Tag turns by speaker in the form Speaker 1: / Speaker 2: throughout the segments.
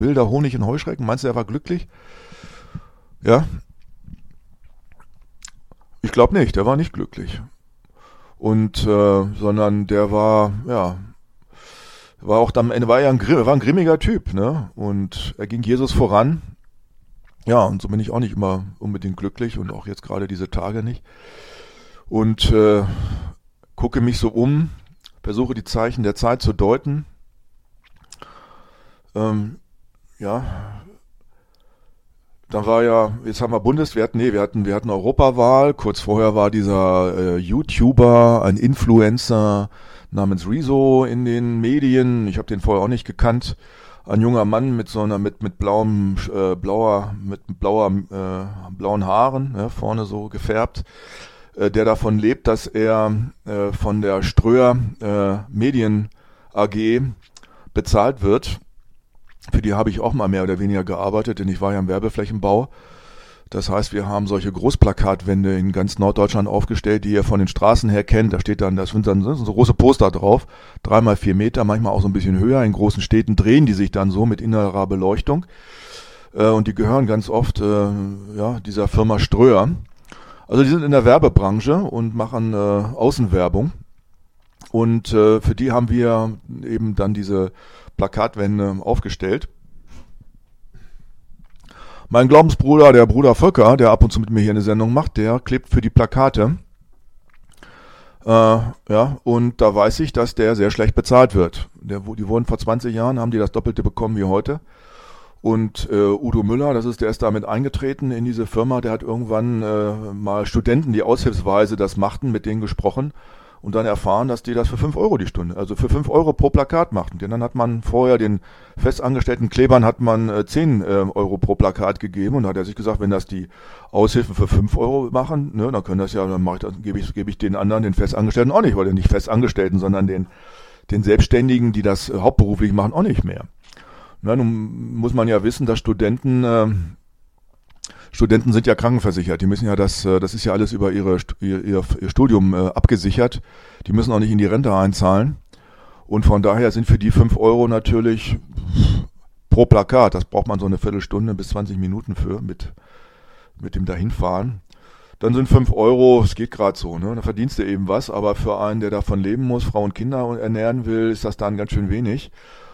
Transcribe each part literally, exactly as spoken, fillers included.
Speaker 1: wilder Honig und Heuschrecken. Meinst du, er war glücklich? Ja. Ich glaube nicht, der war nicht glücklich. Und, äh, sondern der war, ja, war auch am Ende, war ja ein, war ein grimmiger Typ, ne? Und er ging Jesus voran. Ja, und so bin ich auch nicht immer unbedingt glücklich und auch jetzt gerade diese Tage nicht. Und äh, gucke mich so um, versuche die Zeichen der Zeit zu deuten. Ähm, ja, dann war ja, jetzt haben wir Bundeswehr, nee, wir hatten, wir hatten Europawahl. Kurz vorher war dieser äh, YouTuber, ein Influencer namens Rezo in den Medien. Ich habe den vorher auch nicht gekannt. Ein junger Mann mit so einer, mit mit blauem, äh, blauer, mit blauer, äh, blauen Haaren, ja, vorne so gefärbt, äh, der davon lebt, dass er äh, von der Ströer äh, Medien A G bezahlt wird. Für die habe ich auch mal mehr oder weniger gearbeitet, denn ich war ja im Werbeflächenbau. Das heißt, wir haben solche Großplakatwände in ganz Norddeutschland aufgestellt, die ihr von den Straßen her kennt. Da steht dann, das sind dann so große Poster drauf, drei mal vier Meter, manchmal auch so ein bisschen höher. In großen Städten drehen die sich dann so mit innerer Beleuchtung. Äh, und die gehören ganz oft äh, ja, dieser Firma Ströer. Also die sind in der Werbebranche und machen äh, Außenwerbung. Und äh, für die haben wir eben dann diese Plakatwände aufgestellt. Mein Glaubensbruder, der Bruder Volker, der ab und zu mit mir hier eine Sendung macht, der klebt für die Plakate. Äh, ja, und da weiß ich, dass der sehr schlecht bezahlt wird. Der, die wurden vor zwanzig Jahren, haben die das Doppelte bekommen wie heute. Und äh, Udo Müller, das ist, der ist damit eingetreten in diese Firma, der hat irgendwann äh, mal Studenten, die aushilfsweise das machten, mit denen gesprochen. Und dann erfahren, dass die das für fünf Euro die Stunde, also für fünf Euro pro Plakat machten. Denn dann hat man vorher den festangestellten Klebern hat man äh, zehn äh, Euro pro Plakat gegeben und da hat er sich gesagt, wenn das die Aushilfen für fünf Euro machen, ne, dann können das ja, dann mache ich das, gebe ich, gebe ich den anderen, den Festangestellten auch nicht, weil den nicht Festangestellten, sondern den, den Selbstständigen, die das äh, hauptberuflich machen, auch nicht mehr. Na, nun muss man ja wissen, dass Studenten, äh, Studenten sind ja krankenversichert, die müssen ja das, das ist ja alles über ihre, ihr, ihr Studium äh, abgesichert, die müssen auch nicht in die Rente einzahlen und von daher sind für die fünf Euro natürlich pro Plakat, das braucht man so eine Viertelstunde bis zwanzig Minuten für, mit, mit dem Dahinfahren. Dann sind fünf Euro, es geht gerade so, ne? Da verdienst du eben was, aber für einen, der davon leben muss, Frau und Kinder ernähren will, ist das dann ganz schön wenig.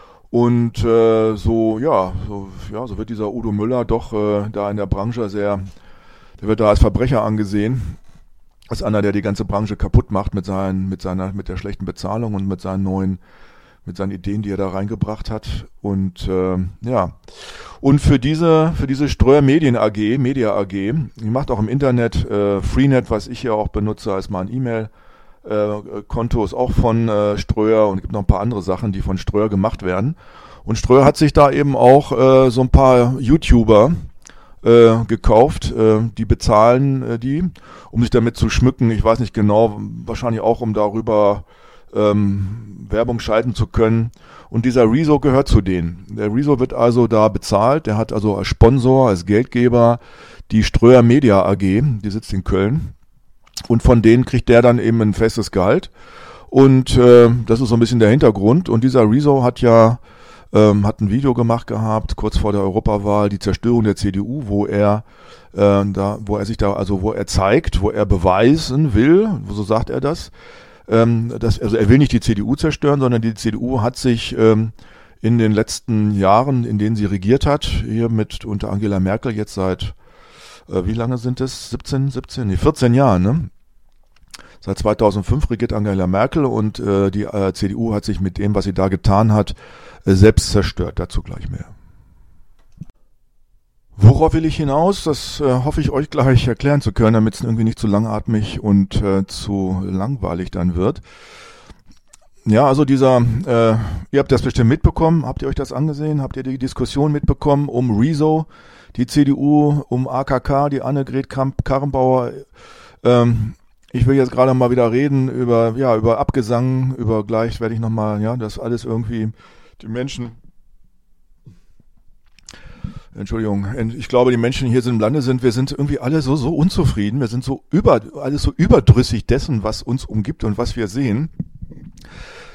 Speaker 1: Und äh, so, ja, so, ja, so wird dieser Udo Müller doch äh, da in der Branche sehr, der wird da als Verbrecher angesehen, als einer, der die ganze Branche kaputt macht mit seinen, mit seiner, mit der schlechten Bezahlung und mit seinen neuen, mit seinen Ideen, die er da reingebracht hat. Und äh, ja, und für diese, für diese Ströer Medien A G, Media A G, die macht auch im Internet äh, Freenet, was ich ja auch benutze als mein E-Mail. Äh, Konto ist auch von äh, Ströer und es gibt noch ein paar andere Sachen, die von Ströer gemacht werden. Und Ströer hat sich da eben auch äh, so ein paar YouTuber äh, gekauft, äh, die bezahlen äh, die, um sich damit zu schmücken. Ich weiß nicht genau, wahrscheinlich auch, um darüber ähm, Werbung schalten zu können. Und dieser Rezo gehört zu denen. Der Rezo wird also da bezahlt. Der hat also als Sponsor, als Geldgeber die Ströer Media A G, die sitzt in Köln. Und von denen kriegt der dann eben ein festes Gehalt. Und äh, das ist so ein bisschen der Hintergrund. Und dieser Rezo hat ja ähm, hat ein Video gemacht gehabt, kurz vor der Europawahl, die Zerstörung der C D U, wo er äh, da, wo er sich da, also wo er zeigt, wo er beweisen will, so sagt er das, ähm, dass, also er will nicht die C D U zerstören, sondern die C D U hat sich ähm, in den letzten Jahren, in denen sie regiert hat, hier mit unter Angela Merkel jetzt seit wie lange sind es? siebzehn, siebzehn, nee, vierzehn Jahre, ne? Seit zweitausendfünf regiert Angela Merkel und äh, die äh, C D U hat sich mit dem, was sie da getan hat, äh, selbst zerstört. Dazu gleich mehr. Worauf will ich hinaus? Das äh, hoffe ich euch gleich erklären zu können, damit es irgendwie nicht zu langatmig und äh, zu langweilig dann wird. Ja, also dieser, äh, ihr habt das bestimmt mitbekommen, habt ihr euch das angesehen? Habt ihr die Diskussion mitbekommen um Rezo? Die C D U, um A K K, die Annegret Kramp-Karrenbauer. Ähm, ich will jetzt gerade mal wieder reden über, ja, über Abgesang, über gleich werde ich nochmal, ja, das alles irgendwie, die Menschen, Entschuldigung, ich glaube, die Menschen hier sind im Lande sind, wir sind irgendwie alle so, so unzufrieden, wir sind so über, alles so überdrüssig dessen, was uns umgibt und was wir sehen,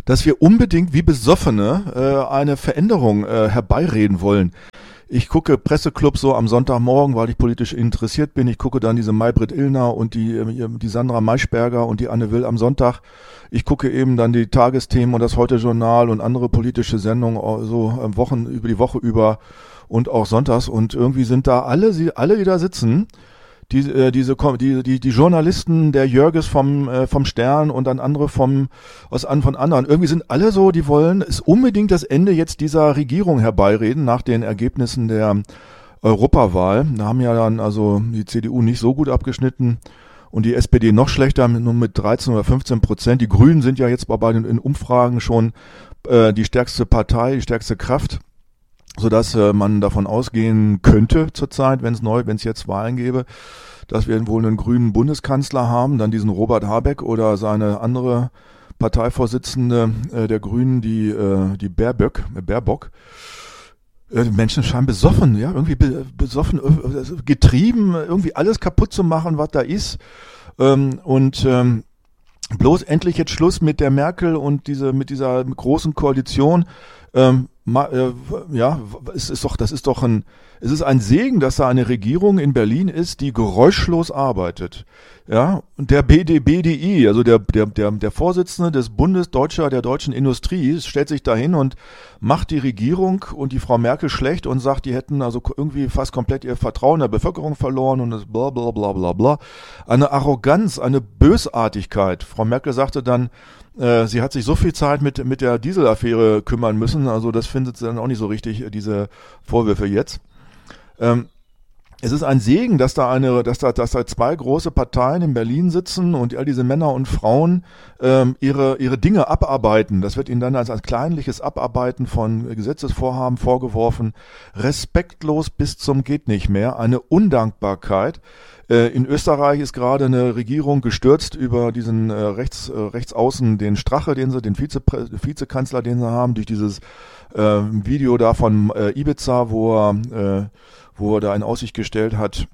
Speaker 1: dass wir unbedingt wie Besoffene äh, eine Veränderung äh, herbeireden wollen. Ich gucke Presseclub so am Sonntagmorgen, weil ich politisch interessiert bin. Ich gucke dann diese Maybrit Illner und die, die Sandra Maischberger und die Anne Will am Sonntag. Ich gucke eben dann die Tagesthemen und das Heute-Journal und andere politische Sendungen so Wochen über die Woche über und auch sonntags. Und irgendwie sind da alle, sie alle, die da sitzen, die, äh, diese, die, die, die Journalisten, der Jörges vom, äh, vom Stern und dann andere vom, aus an, von anderen. Irgendwie sind alle so, die wollen es unbedingt das Ende jetzt dieser Regierung herbeireden nach den Ergebnissen der Europawahl. Da haben ja dann also die C D U nicht so gut abgeschnitten und die S P D noch schlechter, nur mit dreizehn oder fünfzehn Prozent. Die Grünen sind ja jetzt bei den in Umfragen schon äh, die stärkste Partei, die stärkste Kraft, sodass äh, man davon ausgehen könnte zurzeit, wenn es neu, wenn es jetzt Wahlen gäbe, dass wir wohl einen grünen Bundeskanzler haben, dann diesen Robert Habeck oder seine andere Parteivorsitzende äh, der Grünen, die äh, die Baerbock, äh, Baerbock. Äh, die Menschen scheinen besoffen, ja, irgendwie be, besoffen, äh, getrieben, irgendwie alles kaputt zu machen, was da ist. Ähm, und ähm, bloß endlich jetzt Schluss mit der Merkel und diese mit dieser großen Koalition. Ähm, ma, äh, ja, es ist doch, das ist doch ein, es ist ein Segen, dass da eine Regierung in Berlin ist, die geräuschlos arbeitet. Ja, und der B D B D I, also der, der, der, der Vorsitzende des Bundes Deutscher, der deutschen Industrie, stellt sich dahin und macht die Regierung und die Frau Merkel schlecht und sagt, die hätten also irgendwie fast komplett ihr Vertrauen der Bevölkerung verloren und das bla, bla, bla, bla, bla. Eine Arroganz, eine Bösartigkeit. Frau Merkel sagte dann, äh, sie hat sich so viel Zeit mit, mit der Dieselaffäre kümmern müssen, also das findet sie dann auch nicht so richtig, diese Vorwürfe jetzt. Ähm, Es ist ein Segen, dass da eine, dass da, dass da zwei große Parteien in Berlin sitzen und all diese Männer und Frauen ähm, ihre ihre Dinge abarbeiten. Das wird ihnen dann als ein kleinliches Abarbeiten von Gesetzesvorhaben vorgeworfen. Respektlos bis zum geht nicht mehr. Eine Undankbarkeit. Äh, in Österreich ist gerade eine Regierung gestürzt über diesen äh, rechts äh, rechtsaußen den Strache, den sie, den Vize, Vizekanzler, den sie haben, durch dieses äh, Video da von äh, Ibiza, wo er äh, wo er da in Aussicht gestellt hat,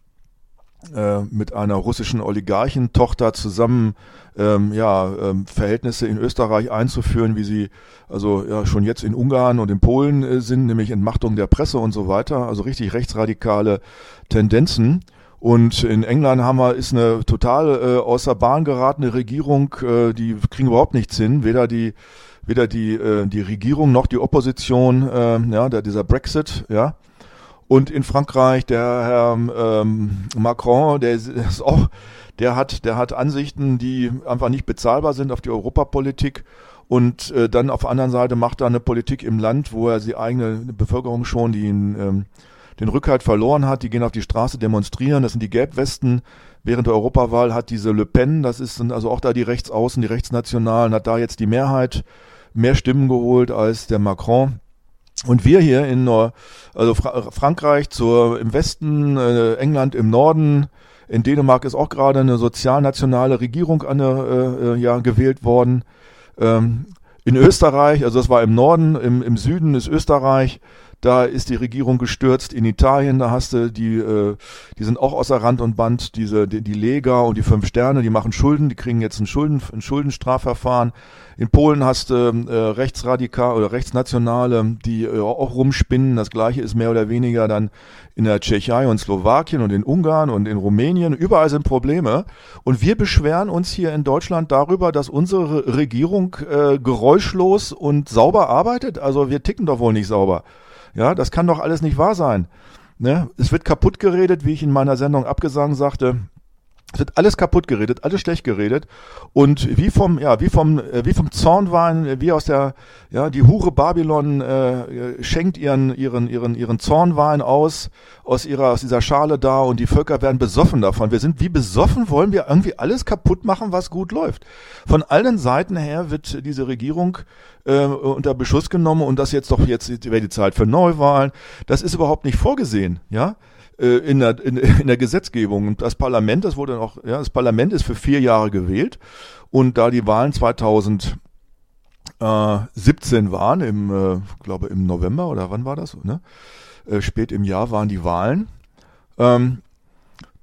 Speaker 1: äh, mit einer russischen Oligarchentochter zusammen ähm, ja, ähm, Verhältnisse in Österreich einzuführen, wie sie also ja schon jetzt in Ungarn und in Polen äh, sind, nämlich Entmachtung der Presse und so weiter, also richtig rechtsradikale Tendenzen. Und in England haben wir, ist eine total äh, außer Bahn geratene Regierung, äh, die kriegen überhaupt nichts hin, weder die weder die äh, die Regierung noch die Opposition, äh, ja, der, dieser Brexit, ja. Und in Frankreich der Herr ähm, Macron, der ist auch, der hat, der hat Ansichten, die einfach nicht bezahlbar sind auf die Europapolitik. Und äh, dann auf der anderen Seite macht er eine Politik im Land, wo er die eigene Bevölkerung schon die, ähm, den Rückhalt verloren hat. Die gehen auf die Straße demonstrieren. Das sind die Gelbwesten. Während der Europawahl hat diese Le Pen, das ist sind also auch da die Rechtsaußen, die Rechtsnationalen, hat da jetzt die Mehrheit, mehr Stimmen geholt als der Macron. Und wir hier in also Fra- Frankreich zur im Westen, äh, England im Norden, in Dänemark ist auch gerade eine sozialnationale Regierung eine, äh, ja, gewählt worden. Ähm, in Österreich, also das war im Norden, im, im Süden ist Österreich, da ist die Regierung gestürzt. In Italien, da hast du die, äh, die sind auch außer Rand und Band, diese die, die Lega und die Fünf Sterne, die machen Schulden, die kriegen jetzt ein Schulden, ein Schuldenstrafverfahren. In Polen hast du äh, Rechtsradikal oder Rechtsnationale, die äh, auch rumspinnen. Das Gleiche ist mehr oder weniger dann in der Tschechei und Slowakien und in Ungarn und in Rumänien. Überall sind Probleme. Und wir beschweren uns hier in Deutschland darüber, dass unsere Regierung äh, geräuschlos und sauber arbeitet. Also wir ticken doch wohl nicht sauber. Ja, das kann doch alles nicht wahr sein. Ne? Es wird kaputt geredet, wie ich in meiner Sendung Abgesang sagte. Es wird alles kaputt geredet, alles schlecht geredet und wie vom ja wie vom äh, wie vom Zornwein, wie aus der ja die Hure Babylon äh, schenkt ihren ihren ihren ihren Zornwein aus aus ihrer aus dieser Schale da und die Völker werden besoffen davon. Wir sind wie besoffen, wollen wir irgendwie alles kaputt machen, was gut läuft. Von allen Seiten her wird diese Regierung äh, unter Beschuss genommen und das jetzt doch jetzt wäre die Zeit für Neuwahlen. Das ist überhaupt nicht vorgesehen, ja. In der, in, in der Gesetzgebung. Und das Parlament, das wurde auch, ja, das Parlament ist für vier Jahre gewählt. Und da die Wahlen zweitausendsiebzehn waren, im, äh, glaube im November oder wann war das, ne? Äh, spät im Jahr waren die Wahlen. Ähm,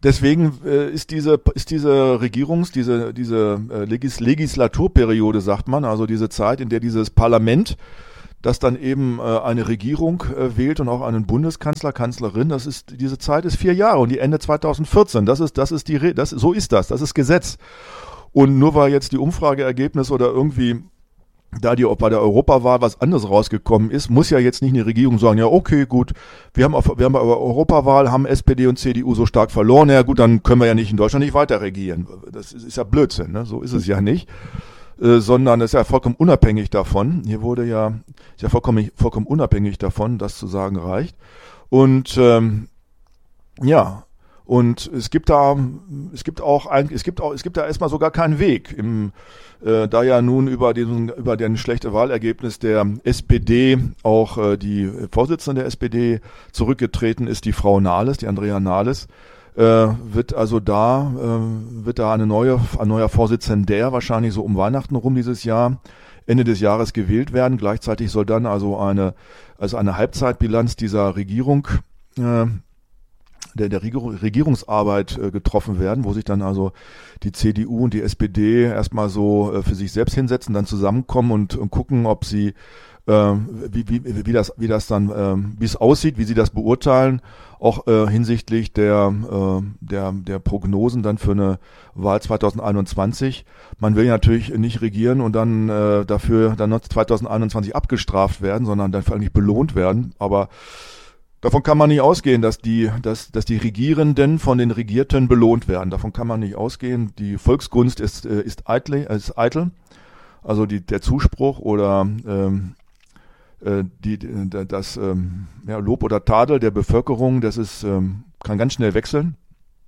Speaker 1: deswegen äh, ist diese ist diese Regierungs diese diese äh, Legis, Legislaturperiode, sagt man, also diese Zeit, in der dieses Parlament, das dann eben äh, eine Regierung äh, wählt und auch einen Bundeskanzler, Kanzlerin, das ist diese Zeit ist vier Jahre und die Ende zweitausendvierzehn. Das ist das ist die Re- das so ist das, das ist Gesetz. Und nur weil jetzt die Umfrageergebnisse oder irgendwie da die bei der Europawahl was anderes rausgekommen ist, muss ja jetzt nicht eine Regierung sagen, ja okay, gut, wir haben auf, wir haben bei der Europawahl, haben S P D und C D U so stark verloren, ja gut, dann können wir ja nicht in Deutschland nicht weiter regieren. Das ist, ist ja Blödsinn, ne? So ist es ja nicht, äh, sondern es ist ja vollkommen unabhängig davon, hier wurde ja, ist ja vollkommen, vollkommen unabhängig davon, das zu sagen reicht. Und ähm, ja, und es gibt da, es gibt auch, ein, es gibt auch, es gibt da erstmal sogar keinen Weg. Im, äh, da ja nun über den, über den schlechte Wahlergebnis der S P D auch äh, die Vorsitzende der S P D zurückgetreten ist, die Frau Nahles, die Andrea Nahles, äh, wird also da, äh, wird da eine neue, ein neuer Vorsitzender wahrscheinlich so um Weihnachten rum dieses Jahr, Ende des Jahres gewählt werden. Gleichzeitig soll dann also eine, also eine Halbzeitbilanz dieser Regierung, äh, der, der Regierungsarbeit äh, getroffen werden, wo sich dann also die C D U und die S P D erstmal so äh, für sich selbst hinsetzen, dann zusammenkommen und, und gucken, ob sie äh, wie, wie, wie das wie das dann äh, wie es aussieht, wie sie das beurteilen, auch äh, hinsichtlich der äh, der der Prognosen dann für eine Wahl zweitausendeinundzwanzig. Man will ja natürlich nicht regieren und dann äh, dafür dann zweitausendeinundzwanzig abgestraft werden, sondern dann eigentlich belohnt werden, aber davon kann man nicht ausgehen, dass die, dass, dass die Regierenden von den Regierten belohnt werden. Davon kann man nicht ausgehen. Die Volksgunst ist, ist, eitel, ist eitel. Also die, der Zuspruch oder ähm, äh, die, das ähm, ja, Lob oder Tadel der Bevölkerung, das ist, ähm, kann ganz schnell wechseln.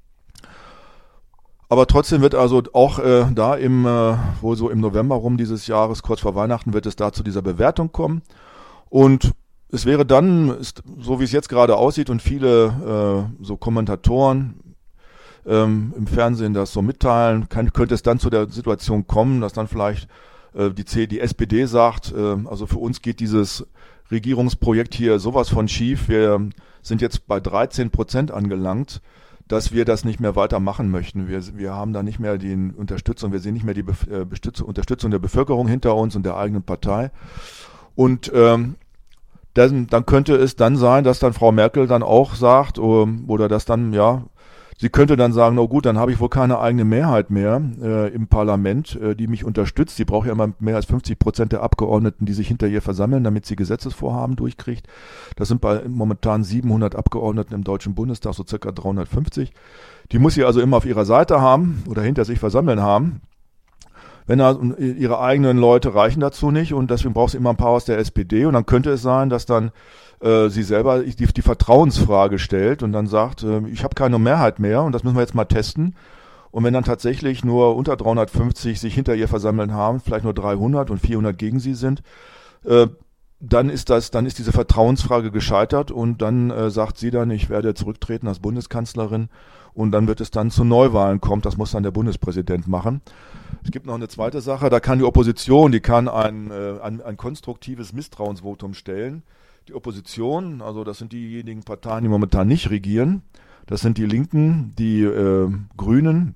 Speaker 1: Aber trotzdem wird also auch äh, da im, äh, wohl so im November rum dieses Jahres, kurz vor Weihnachten, wird es da zu dieser Bewertung kommen. Und es wäre dann, ist, so wie es jetzt gerade aussieht und viele äh, so Kommentatoren ähm, im Fernsehen das so mitteilen, kann, könnte es dann zu der Situation kommen, dass dann vielleicht äh, die, C, die S P D sagt, äh, also für uns geht dieses Regierungsprojekt hier sowas von schief, wir sind jetzt bei dreizehn Prozent angelangt, dass wir das nicht mehr weitermachen möchten. Wir, wir haben da nicht mehr die Unterstützung, wir sehen nicht mehr die Be- äh, Unterstützung der Bevölkerung hinter uns und der eigenen Partei. Und ähm, Dann, dann könnte es dann sein, dass dann Frau Merkel dann auch sagt, oder dass dann, ja, sie könnte dann sagen, na gut, dann habe ich wohl keine eigene Mehrheit mehr äh, im Parlament, äh, die mich unterstützt. Sie braucht ja immer mehr als fünfzig Prozent der Abgeordneten, die sich hinter ihr versammeln, damit sie Gesetzesvorhaben durchkriegt. Das sind bei momentan siebenhundert Abgeordneten im Deutschen Bundestag, so circa dreihundertfünfzig. Die muss sie also immer auf ihrer Seite haben oder hinter sich versammeln haben. Wenn er, ihre eigenen Leute reichen dazu nicht und deswegen braucht sie immer ein paar aus der S P D und dann könnte es sein, dass dann äh, sie selber die, die Vertrauensfrage stellt und dann sagt, äh, ich habe keine Mehrheit mehr und das müssen wir jetzt mal testen. Und wenn dann tatsächlich nur unter dreihundertfünfzig sich hinter ihr versammeln haben, vielleicht nur dreihundert und vierhundert gegen sie sind, äh, dann ist das, dann ist diese Vertrauensfrage gescheitert und dann äh, sagt sie dann, ich werde zurücktreten als Bundeskanzlerin und dann wird es dann zu Neuwahlen kommen. Das muss dann der Bundespräsident machen. Es gibt noch eine zweite Sache, da kann die Opposition, die kann ein, äh, ein, ein konstruktives Misstrauensvotum stellen. Die Opposition, also das sind diejenigen Parteien, die momentan nicht regieren, das sind die Linken, die äh, Grünen,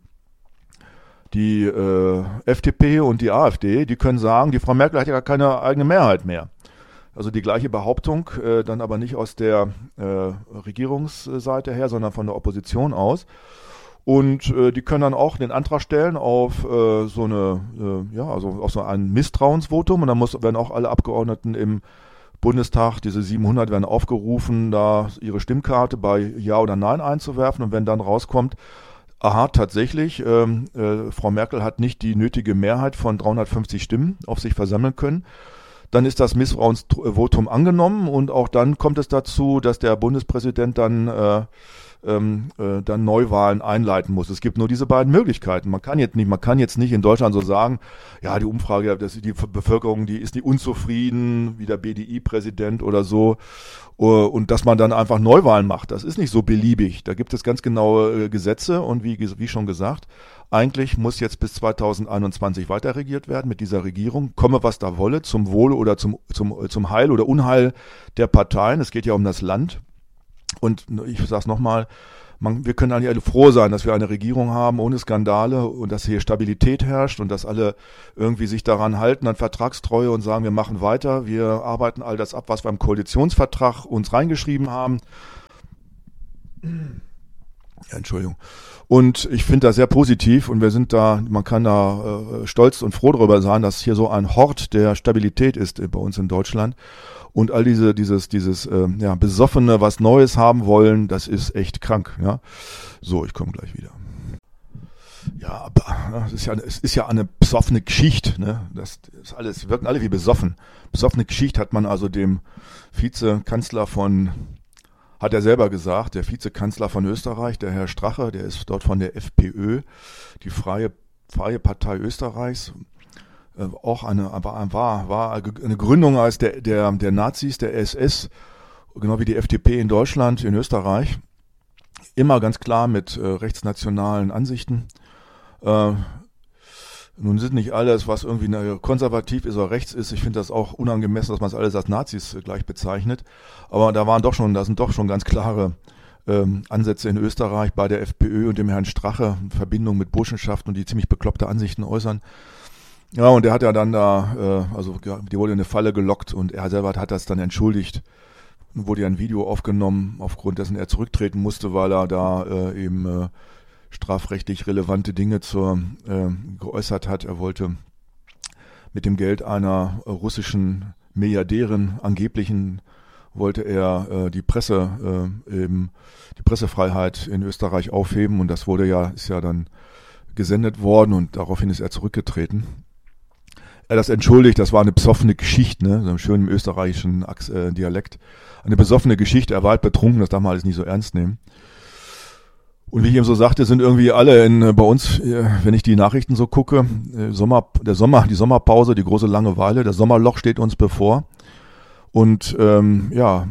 Speaker 1: die äh, F D P und die AfD, die können sagen, die Frau Merkel hat ja gar keine eigene Mehrheit mehr. Also die gleiche Behauptung, äh, dann aber nicht aus der äh, Regierungsseite her, sondern von der Opposition aus. Und äh, die können dann auch den Antrag stellen auf äh, so eine, äh, ja, also auf so ein Misstrauensvotum und dann muss, werden auch alle Abgeordneten im Bundestag, diese siebenhundert, werden aufgerufen, da ihre Stimmkarte bei Ja oder Nein einzuwerfen und wenn dann rauskommt, aha, tatsächlich, ähm, äh, Frau Merkel hat nicht die nötige Mehrheit von dreihundertfünfzig Stimmen auf sich versammeln können, dann ist das Misstrauensvotum angenommen und auch dann kommt es dazu, dass der Bundespräsident dann äh, ähm, äh, dann Neuwahlen einleiten muss. Es gibt nur diese beiden Möglichkeiten. Man kann jetzt nicht, man kann jetzt nicht in Deutschland so sagen, ja, die Umfrage, das ist die Bevölkerung, die ist nicht unzufrieden, wie der B D I-Präsident oder so, uh, und dass man dann einfach Neuwahlen macht. Das ist nicht so beliebig. Da gibt es ganz genaue äh, Gesetze und wie, wie schon gesagt, eigentlich muss jetzt bis zweitausendeinundzwanzig weiter regiert werden mit dieser Regierung, komme was da wolle, zum Wohle oder zum, zum, zum Heil oder Unheil der Parteien. Es geht ja um das Land. Und ich sage es nochmal, man, wir können alle froh sein, dass wir eine Regierung haben ohne Skandale und dass hier Stabilität herrscht und dass alle irgendwie sich daran halten an Vertragstreue und sagen, wir machen weiter, wir arbeiten all das ab, was wir im Koalitionsvertrag uns reingeschrieben haben. Ja, Entschuldigung. Und ich finde das sehr positiv und wir sind da, man kann da äh, stolz und froh darüber sein, dass hier so ein Hort der Stabilität ist äh, bei uns in Deutschland. Und all diese, dieses, dieses, äh, ja, Besoffene, was Neues haben wollen, das ist echt krank, ja. So, ich komme gleich wieder. Ja, aber ja, es ist ja, es ist ja eine besoffene Geschichte, ne. Das ist alles, wir wirken alle wie besoffen. Besoffene Geschichte hat man also dem Vizekanzler von, hat er selber gesagt, der Vizekanzler von Österreich, der Herr Strache, der ist dort von der FPÖ, die Freie, Freie Partei Österreichs. Äh, auch eine war, war war eine Gründung als der der der Nazis, der S S, genau wie die F D P in Deutschland, in Österreich, immer ganz klar mit äh, rechtsnationalen Ansichten. Äh, nun sind nicht alles, was irgendwie eine, konservativ ist oder rechts ist. Ich finde das auch unangemessen, dass man es alles als Nazis äh, gleich bezeichnet. Aber da waren doch schon, da sind doch schon ganz klare ähm, Ansätze in Österreich bei der FPÖ und dem Herrn Strache in Verbindung mit Burschenschaft und die ziemlich bekloppte Ansichten äußern. Ja, und der hat ja dann da, äh, also die wurde in eine Falle gelockt und er selber hat das dann entschuldigt. Wurde ja ein Video aufgenommen, aufgrund dessen er zurücktreten musste, weil er da äh, eben äh, strafrechtlich relevante Dinge zur, äh, geäußert hat. Er wollte mit dem Geld einer äh, russischen Milliardärin, angeblichen, wollte er äh, die Presse, äh, eben die Pressefreiheit in Österreich aufheben und das wurde ja, ist ja dann gesendet worden und daraufhin ist er zurückgetreten. Er das entschuldigt, das war eine besoffene Geschichte, ne, so einem schönen österreichischen äh, Dialekt. Eine besoffene Geschichte, er war halt betrunken, das darf man alles nicht so ernst nehmen. Und wie ich eben so sagte, sind irgendwie alle in, bei uns, äh, wenn ich die Nachrichten so gucke, äh, Sommer, der Sommer, die Sommerpause, die große Langeweile, das Sommerloch steht uns bevor. Und ähm, ja,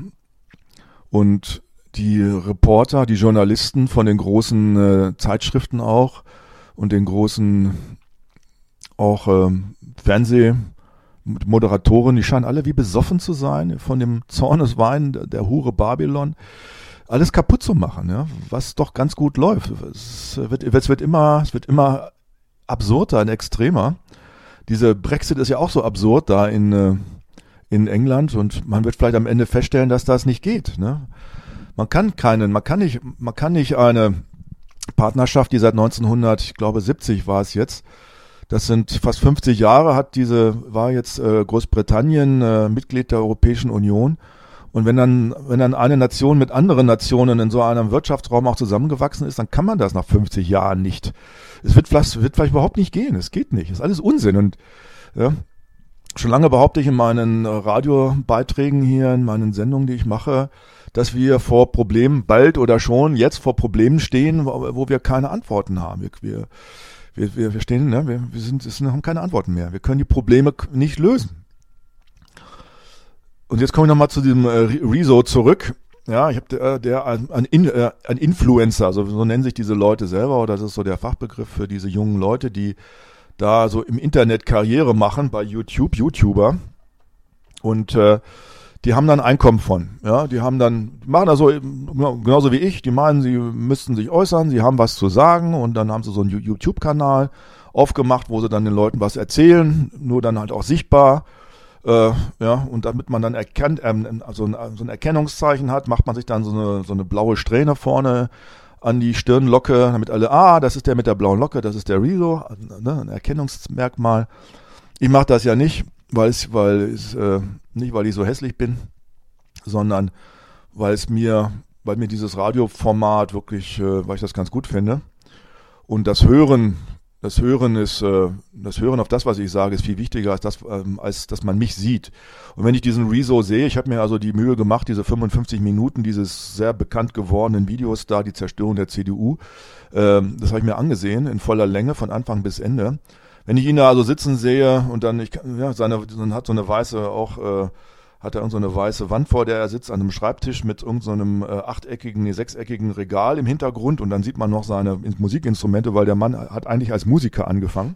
Speaker 1: und die Reporter, die Journalisten von den großen äh, Zeitschriften auch und den großen auch ähm, Fernsehmoderatoren, die scheinen alle wie besoffen zu sein von dem Zorneswein der Hure Babylon, alles kaputt zu machen, ja, was doch ganz gut läuft. Es wird, es wird immer, es wird immer absurder und extremer. Diese Brexit ist ja auch so absurd da in in England und man wird vielleicht am Ende feststellen, dass das nicht geht, ne? Man kann keinen, man kann nicht, man kann nicht eine Partnerschaft, die seit neunzehnhundert, ich glaube siebzig war es jetzt, das sind fast fünfzig Jahre, hat diese, war jetzt äh, Großbritannien äh, Mitglied der Europäischen Union. Und wenn dann, wenn dann eine Nation mit anderen Nationen in so einem Wirtschaftsraum auch zusammengewachsen ist, dann kann man das nach fünfzig Jahren nicht. Es wird vielleicht, wird vielleicht überhaupt nicht gehen. Es geht nicht. Es ist alles Unsinn. Und ja, schon lange behaupte ich in meinen Radiobeiträgen hier, in meinen Sendungen, die ich mache, dass wir vor Problemen bald oder schon jetzt vor Problemen stehen, wo, wo wir keine Antworten haben. Wir, wir Wir, wir, wir stehen, ne, wir, wir sind, wir haben keine Antworten mehr. Wir können die Probleme nicht lösen. Und jetzt komme ich nochmal zu diesem äh, Rezo zurück. Ja, ich habe der, der ein, ein, äh, ein Influencer, also so nennen sich diese Leute selber, oder das ist so der Fachbegriff für diese jungen Leute, die da so im Internet Karriere machen bei YouTube, YouTuber. Und äh, die haben dann Einkommen von, ja, die haben dann, die machen das so, genauso wie ich, die meinen, sie müssten sich äußern, sie haben was zu sagen und dann haben sie so einen YouTube-Kanal aufgemacht, wo sie dann den Leuten was erzählen, nur dann halt auch sichtbar, äh, ja, und damit man dann erkennt, ähm, also ein, so ein Erkennungszeichen hat, macht man sich dann so eine, so eine blaue Strähne vorne an die Stirnlocke, damit alle, ah, das ist der mit der blauen Locke, das ist der Rezo, ne, ein Erkennungsmerkmal. Ich mache das ja nicht, weil es, weil es, äh, nicht weil ich so hässlich bin, sondern weil es mir, weil mir dieses Radioformat wirklich, äh, weil ich das ganz gut finde. Und das Hören, das Hören ist, äh, das Hören auf das, was ich sage, ist viel wichtiger als das, ähm, als dass man mich sieht. Und wenn ich diesen Rezo sehe, ich habe mir also die Mühe gemacht, diese fünfundfünfzig Minuten dieses sehr bekannt gewordenen Videos da, die Zerstörung der C D U, äh, das habe ich mir angesehen in voller Länge von Anfang bis Ende. Wenn ich ihn da also sitzen sehe und dann, ich, ja, seine, dann hat so eine weiße auch, äh, hat er irgend so eine weiße Wand, vor der er sitzt, an einem Schreibtisch mit irgendeinem so äh, achteckigen, nee, sechseckigen Regal im Hintergrund und dann sieht man noch seine Musikinstrumente, weil der Mann hat eigentlich als Musiker angefangen.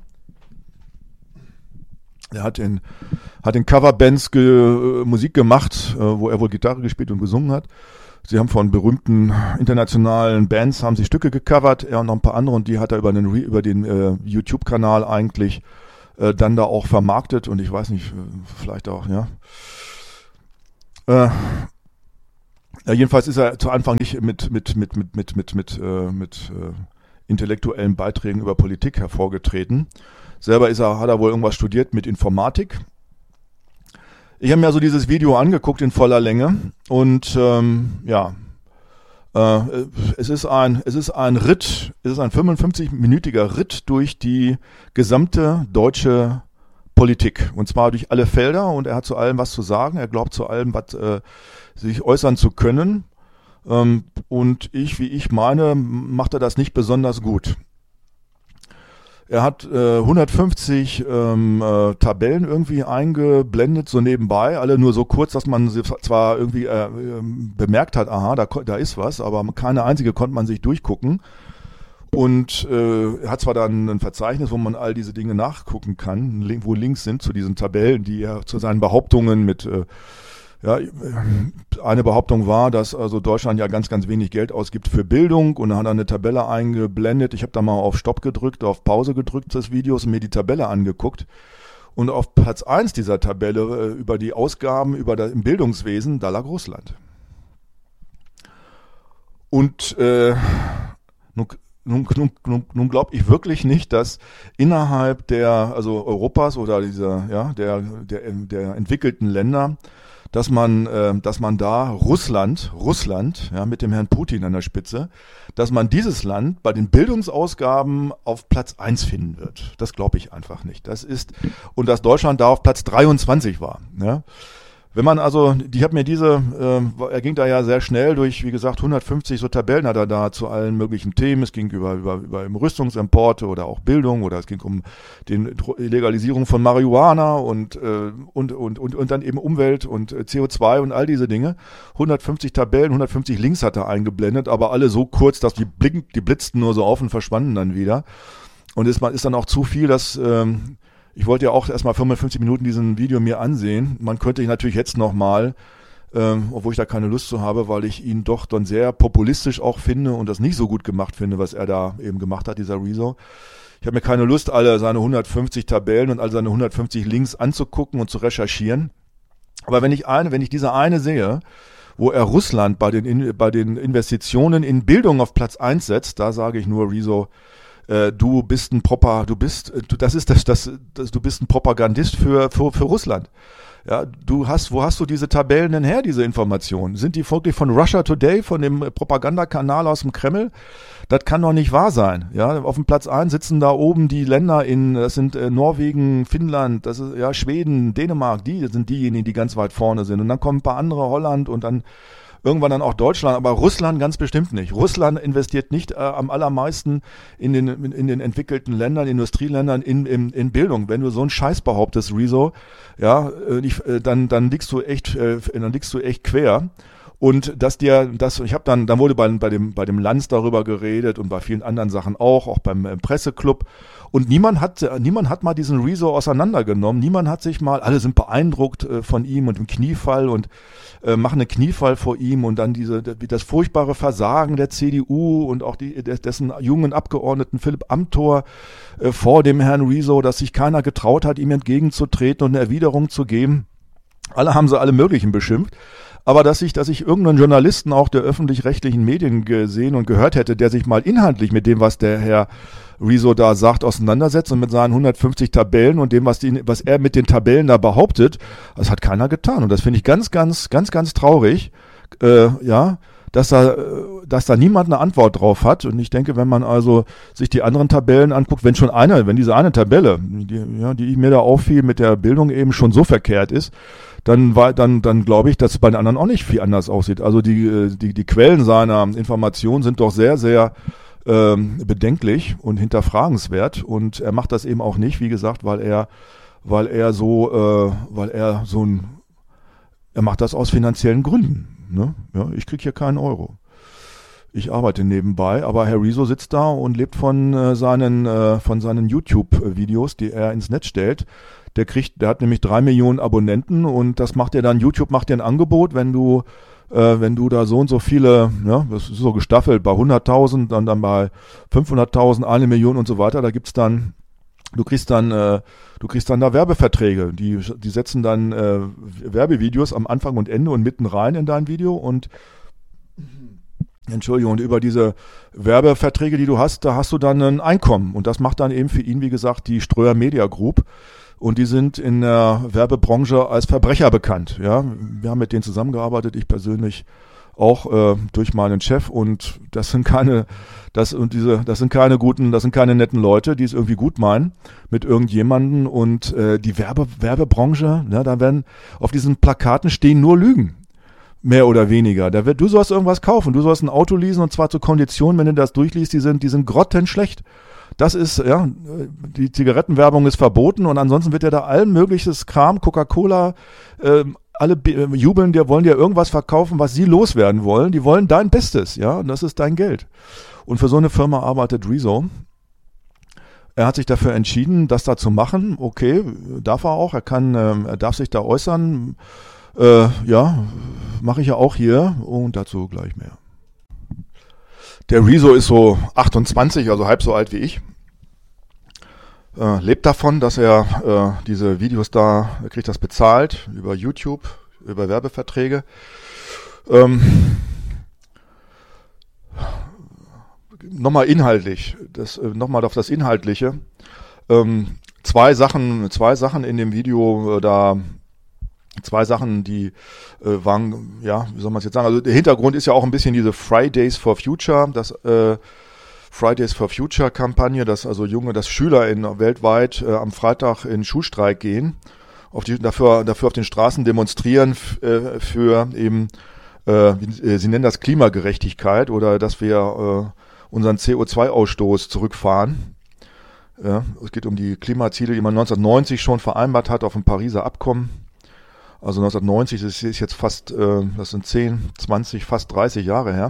Speaker 1: Er hat in, hat in Coverbands ge, äh, Musik gemacht, äh, wo er wohl Gitarre gespielt und gesungen hat. Sie haben von berühmten internationalen Bands haben sie Stücke gecovert, er und noch ein paar andere, und die hat er über den, über den äh, YouTube-Kanal eigentlich äh, dann da auch vermarktet, und ich weiß nicht, vielleicht auch, ja. Äh, ja, jedenfalls ist er zu Anfang nicht mit mit mit mit mit mit mit äh, mit äh, intellektuellen Beiträgen über Politik hervorgetreten. Selber ist er, hat er wohl irgendwas studiert mit Informatik. Ich habe mir also dieses Video angeguckt in voller Länge, und ähm, ja, äh, es ist ein es ist ein Ritt, es ist ein fünfundfünfzig-minütiger Ritt durch die gesamte deutsche Politik, und zwar durch alle Felder, und er hat zu allem was zu sagen, er glaubt zu allem was äh, sich äußern zu können, ähm, und ich, wie ich meine, macht er das nicht besonders gut. Er hat äh, hundertfünfzig ähm, äh, Tabellen irgendwie eingeblendet, so nebenbei, alle nur so kurz, dass man sie zwar irgendwie äh, äh, bemerkt hat, aha, da, da ist was, aber keine einzige konnte man sich durchgucken. Und äh, er hat zwar dann ein Verzeichnis, wo man all diese Dinge nachgucken kann, wo Links sind zu diesen Tabellen, die er zu seinen Behauptungen mit, äh, ja, eine Behauptung war, dass also Deutschland ja ganz, ganz wenig Geld ausgibt für Bildung, und dann hat er eine Tabelle eingeblendet. Ich habe da mal auf Stopp gedrückt, auf Pause gedrückt des Videos und mir die Tabelle angeguckt. Und auf Platz eins dieser Tabelle äh, über die Ausgaben über das, im Bildungswesen, da lag Russland. Und äh, nun, Nun, nun, nun, nun glaube ich wirklich nicht, dass innerhalb der, also Europas oder dieser, ja, der, der, der entwickelten Länder, dass man, äh, dass man da Russland, Russland, ja, mit dem Herrn Putin an der Spitze, dass man dieses Land bei den Bildungsausgaben auf Platz eins finden wird. Das glaube ich einfach nicht. Das ist, und dass Deutschland da auf Platz dreiundzwanzig war, ja. Wenn man also, die hat mir diese, äh, er ging da ja sehr schnell durch, wie gesagt, hundertfünfzig so Tabellen hat er da zu allen möglichen Themen. Es ging über, über, über Rüstungsimporte oder auch Bildung, oder es ging um die Legalisierung von Marihuana und, äh, und, und, und, und dann eben Umwelt und C O zwei und all diese Dinge. hundertfünfzig Tabellen, hundertfünfzig Links hat er eingeblendet, aber alle so kurz, dass die blicken, die blitzten nur so auf und verschwanden dann wieder. Und es ist dann auch zu viel, dass, ähm, ich wollte ja auch erstmal fünfundfünfzig Minuten diesen Video mir ansehen. Man könnte ihn natürlich jetzt nochmal, ähm, obwohl ich da keine Lust zu habe, weil ich ihn doch dann sehr populistisch auch finde und das nicht so gut gemacht finde, was er da eben gemacht hat, dieser Rezo. Ich habe mir keine Lust, alle seine hundertfünfzig Tabellen und all seine hundertfünfzig Links anzugucken und zu recherchieren. Aber wenn ich eine, wenn ich diese eine sehe, wo er Russland bei den, bei den Investitionen in Bildung auf Platz eins setzt, da sage ich nur, Rezo, du bist ein Propa, du bist, du, das ist das, das, das, du bist ein Propagandist für, für, für Russland. Ja, du hast, wo hast du diese Tabellen denn her, diese Informationen? Sind die wirklich von Russia Today, von dem Propagandakanal aus dem Kreml? Das kann doch nicht wahr sein. Ja, auf dem Platz eins sitzen da oben die Länder in, das sind äh, Norwegen, Finnland, das ist, ja, Schweden, Dänemark, die sind diejenigen, die ganz weit vorne sind. Und dann kommen ein paar andere, Holland und dann irgendwann dann auch Deutschland, aber Russland ganz bestimmt nicht. Russland investiert nicht äh, am allermeisten in den, in, in den entwickelten Ländern, Industrieländern, in, in, in Bildung. Wenn du so einen Scheiß behauptest, Rezo, ja, äh, ich, äh, dann, dann liegst du echt, äh, dann liegst du echt quer. Und dass dir, das, ich habe dann, dann wurde bei, bei dem, bei dem Lanz darüber geredet und bei vielen anderen Sachen auch, auch beim äh, Presseclub. Und niemand hat, niemand hat mal diesen Rezo auseinandergenommen. Niemand hat sich mal, alle sind beeindruckt äh, von ihm und dem Kniefall und äh, machen einen Kniefall vor ihm und dann diese, das furchtbare Versagen der C D U und auch die, dessen jungen Abgeordneten Philipp Amthor äh, vor dem Herrn Rezo, dass sich keiner getraut hat, ihm entgegenzutreten und eine Erwiderung zu geben. Alle haben sie alle möglichen beschimpft. Aber dass ich, dass ich irgendeinen Journalisten auch der öffentlich-rechtlichen Medien gesehen und gehört hätte, der sich mal inhaltlich mit dem, was der Herr Rezo da sagt, auseinandersetzt und mit seinen hundertfünfzig Tabellen und dem, was, die, was er mit den Tabellen da behauptet, das hat keiner getan. Und das finde ich ganz, ganz, ganz, ganz traurig, äh, ja, dass da, dass da niemand eine Antwort drauf hat. Und ich denke, wenn man also sich die anderen Tabellen anguckt, wenn schon eine, wenn diese eine Tabelle, die, ja, die mir da auffiel, mit der Bildung eben schon so verkehrt ist, dann war, dann, dann glaube ich, dass es bei den anderen auch nicht viel anders aussieht. Also die, die, die Quellen seiner Informationen sind doch sehr, sehr ähm, bedenklich und hinterfragenswert. Und er macht das eben auch nicht, wie gesagt, weil er, weil er so, äh, weil er so ein, er macht das aus finanziellen Gründen. Ne? Ja, ich krieg hier keinen Euro. Ich arbeite nebenbei, aber Herr Rezo sitzt da und lebt von äh, seinen, äh, von seinen YouTube-Videos, die er ins Netz stellt. Der kriegt, der hat nämlich drei Millionen Abonnenten und das macht er dann, YouTube macht dir ein Angebot, wenn du äh, wenn du da so und so viele, ja, das ist so gestaffelt, bei hunderttausend, dann, dann bei fünfhunderttausend, eine Million und so weiter, da gibt's dann, du kriegst dann, äh, du kriegst dann da Werbeverträge, die, die setzen dann äh, Werbevideos am Anfang und Ende und mitten rein in dein Video und Entschuldigung, und über diese Werbeverträge, die du hast, da hast du dann ein Einkommen. Und das macht dann eben für ihn, wie gesagt, die Ströer Media Group. Und die sind in der Werbebranche als Verbrecher bekannt. Ja, wir haben mit denen zusammengearbeitet, ich persönlich auch äh, durch meinen Chef. Und das sind keine, das und diese, das sind keine guten, das sind keine netten Leute, die es irgendwie gut meinen mit irgendjemanden. Und äh, die Werbe, Werbebranche, ja, da werden auf diesen Plakaten stehen nur Lügen. Mehr oder weniger. Da wird, du sollst irgendwas kaufen, du sollst ein Auto leasen und zwar zu Konditionen, wenn du das durchliest, die sind, die sind grottenschlecht. Das ist, ja, die Zigarettenwerbung ist verboten und ansonsten wird ja da allen mögliches Kram, Coca-Cola, ähm, alle be- jubeln dir, wollen dir irgendwas verkaufen, was sie loswerden wollen. Die wollen dein Bestes, ja, und das ist dein Geld. Und für so eine Firma arbeitet Rezo. Er hat sich dafür entschieden, das da zu machen. Okay, darf er auch. Er kann, ähm, er darf sich da äußern. Äh, ja, mache ich ja auch hier und dazu gleich mehr. Der Rezo ist so achtundzwanzig, also halb so alt wie ich. Äh, lebt davon, dass er äh, diese Videos da, er kriegt das bezahlt über YouTube, über Werbeverträge. Ähm, nochmal inhaltlich, das, äh, nochmal auf das Inhaltliche. Ähm, zwei Sachen, zwei Sachen in dem Video, äh, da Zwei Sachen, die äh, waren, ja, wie soll man es jetzt sagen, also der Hintergrund ist ja auch ein bisschen diese Fridays for Future, das äh, Fridays for Future Kampagne, dass also Junge, dass Schüler in, weltweit äh, am Freitag in Schulstreik gehen, auf die, dafür, dafür auf den Straßen demonstrieren f, äh, für eben, äh, sie nennen das Klimagerechtigkeit oder dass wir äh, unseren C O zwei Ausstoß zurückfahren. Ja, es geht um die Klimaziele, die man neunzehnhundertneunzig schon vereinbart hat auf dem Pariser Abkommen. Also neunzehnhundertneunzig, das ist jetzt fast, äh, das sind zehn, zwanzig, fast dreißig Jahre her.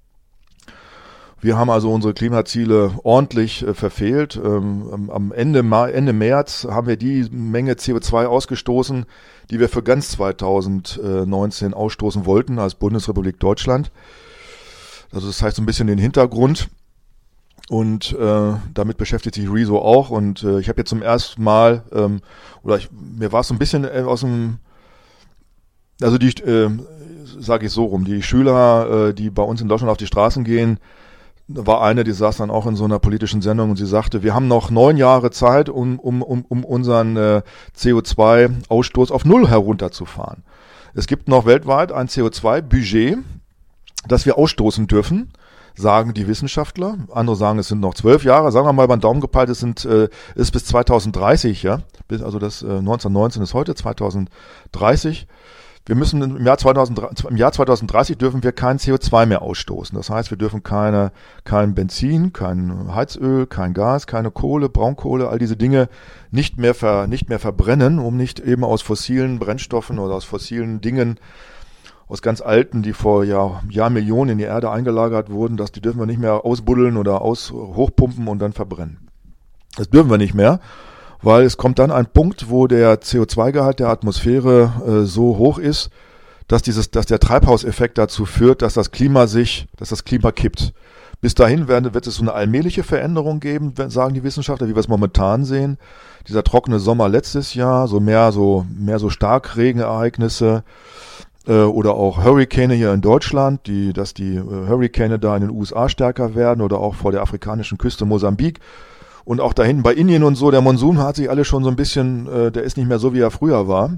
Speaker 1: Wir haben also unsere Klimaziele ordentlich äh, verfehlt. Ähm, am Ende, Ende März haben wir die Menge C O zwei ausgestoßen, die wir für ganz zweitausendneunzehn ausstoßen wollten als Bundesrepublik Deutschland. Also das heißt so ein bisschen den Hintergrund. Und äh, damit beschäftigt sich Rezo auch. Und äh, ich habe jetzt zum ersten Mal, ähm, oder ich, mir war es so ein bisschen äh, aus dem Also die, äh, sage ich so rum, die Schüler, äh, die bei uns in Deutschland auf die Straßen gehen, war eine, die saß dann auch in so einer politischen Sendung und sie sagte, wir haben noch neun Jahre Zeit, um, um, um, um unseren äh, C O zwei Ausstoß auf Null herunterzufahren. Es gibt noch weltweit ein C O zwei Budget, das wir ausstoßen dürfen, sagen die Wissenschaftler. Andere sagen, es sind noch zwölf Jahre. Sagen wir mal beim Daumen gepeilt, es sind, äh, ist bis zweitausenddreißig, ja. Bis, also das äh, neunzehnhundertneunzehn ist heute, zweitausenddreißig. Wir müssen im Jahr, zweitausend, im Jahr zweitausenddreißig dürfen wir kein C O zwei mehr ausstoßen. Das heißt, wir dürfen keine, kein Benzin, kein Heizöl, kein Gas, keine Kohle, Braunkohle, all diese Dinge nicht mehr ver, nicht mehr verbrennen, um nicht eben aus fossilen Brennstoffen oder aus fossilen Dingen, aus ganz alten, die vor Jahr, Jahrmillionen in die Erde eingelagert wurden, dass die dürfen wir nicht mehr ausbuddeln oder aus, hochpumpen und dann verbrennen. Das dürfen wir nicht mehr. Weil es kommt dann ein Punkt, wo der C O zwei Gehalt der Atmosphäre äh, so hoch ist, dass dieses, dass der Treibhauseffekt dazu führt, dass das Klima sich, dass das Klima kippt. Bis dahin werden, wird es so eine allmähliche Veränderung geben, sagen die Wissenschaftler, wie wir es momentan sehen. Dieser trockene Sommer letztes Jahr, so mehr so mehr so Starkregenereignisse äh, oder auch Hurrikane hier in Deutschland, die, dass die äh, Hurrikane da in den U S A stärker werden oder auch vor der afrikanischen Küste Mosambik. Und auch da hinten bei Indien und so, der Monsun hat sich alles schon so ein bisschen, äh, der ist nicht mehr so, wie er früher war.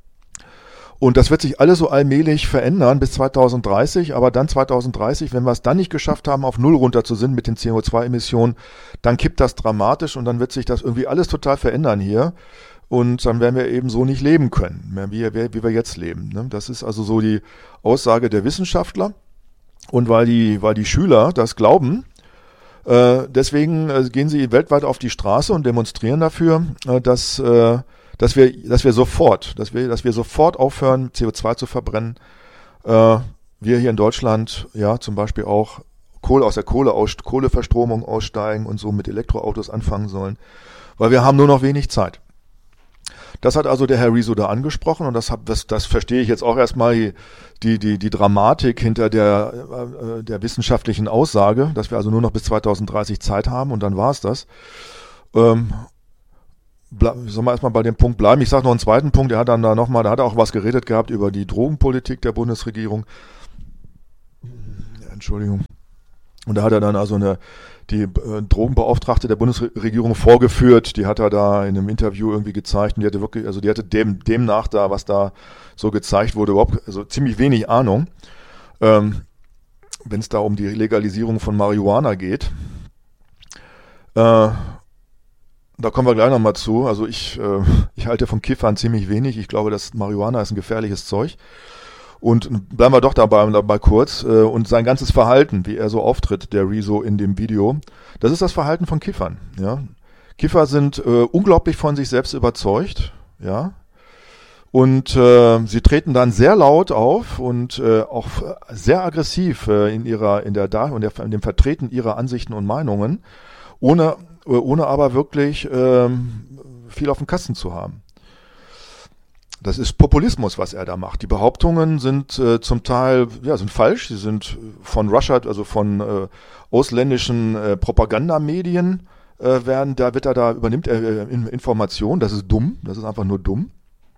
Speaker 1: Und das wird sich alles so allmählich verändern bis zweitausenddreißig, aber dann zweitausenddreißig, wenn wir es dann nicht geschafft haben, auf Null runter zu sind mit den C O zwei Emissionen, dann kippt das dramatisch und dann wird sich das irgendwie alles total verändern hier. Und dann werden wir eben so nicht leben können, mehr wie, wie wir jetzt leben. Ne? Das ist also so die Aussage der Wissenschaftler. Und weil die, weil die Schüler das glauben, Äh, deswegen äh, gehen sie weltweit auf die Straße und demonstrieren dafür, äh, dass, äh, dass wir, dass wir sofort, dass wir, dass wir sofort aufhören, C O zwei zu verbrennen. Äh, wir hier in Deutschland, ja, zum Beispiel auch Kohle aus der Kohle aus, Kohleverstromung aussteigen und so mit Elektroautos anfangen sollen, weil wir haben nur noch wenig Zeit. Das hat also der Herr Riso da angesprochen und das, hab, das, das verstehe ich jetzt auch erstmal die, die, die, die Dramatik hinter der, äh, der wissenschaftlichen Aussage, dass wir also nur noch bis zweitausenddreißig Zeit haben und dann war es das. Ähm, Sollen wir erstmal bei dem Punkt bleiben? Ich sage noch einen zweiten Punkt, er hat dann da nochmal, da hat er auch was geredet gehabt über die Drogenpolitik der Bundesregierung. Ja, Entschuldigung. Und da hat er dann also eine, die äh, Drogenbeauftragte der Bundesregierung vorgeführt, die hat er da in einem Interview irgendwie gezeigt und die hatte wirklich, also die hatte dem, demnach da, was da so gezeigt wurde, überhaupt, also ziemlich wenig Ahnung, ähm, wenn es da um die Legalisierung von Marihuana geht. Äh, Da kommen wir gleich nochmal zu. Also ich, äh, ich halte von Kiffern ziemlich wenig. Ich glaube, dass Marihuana ist ein gefährliches Zeug. Und bleiben wir doch dabei, dabei kurz. Äh, und sein ganzes Verhalten, wie er so auftritt, der Riso in dem Video, das ist das Verhalten von Kiffern. Ja? Kiffer sind äh, unglaublich von sich selbst überzeugt. Ja? Und äh, sie treten dann sehr laut auf und äh, auch sehr aggressiv äh, in ihrer, in der Dar- und der, in dem Vertreten ihrer Ansichten und Meinungen, ohne ohne aber wirklich ähm, viel auf dem Kasten zu haben. Das ist Populismus, was er da macht. Die Behauptungen sind äh, zum Teil ja sind falsch. Sie sind von Russia, also von äh, ausländischen äh, Propagandamedien äh, werden. Da wird er da übernimmt er äh, Informationen. Das ist dumm. Das ist einfach nur dumm.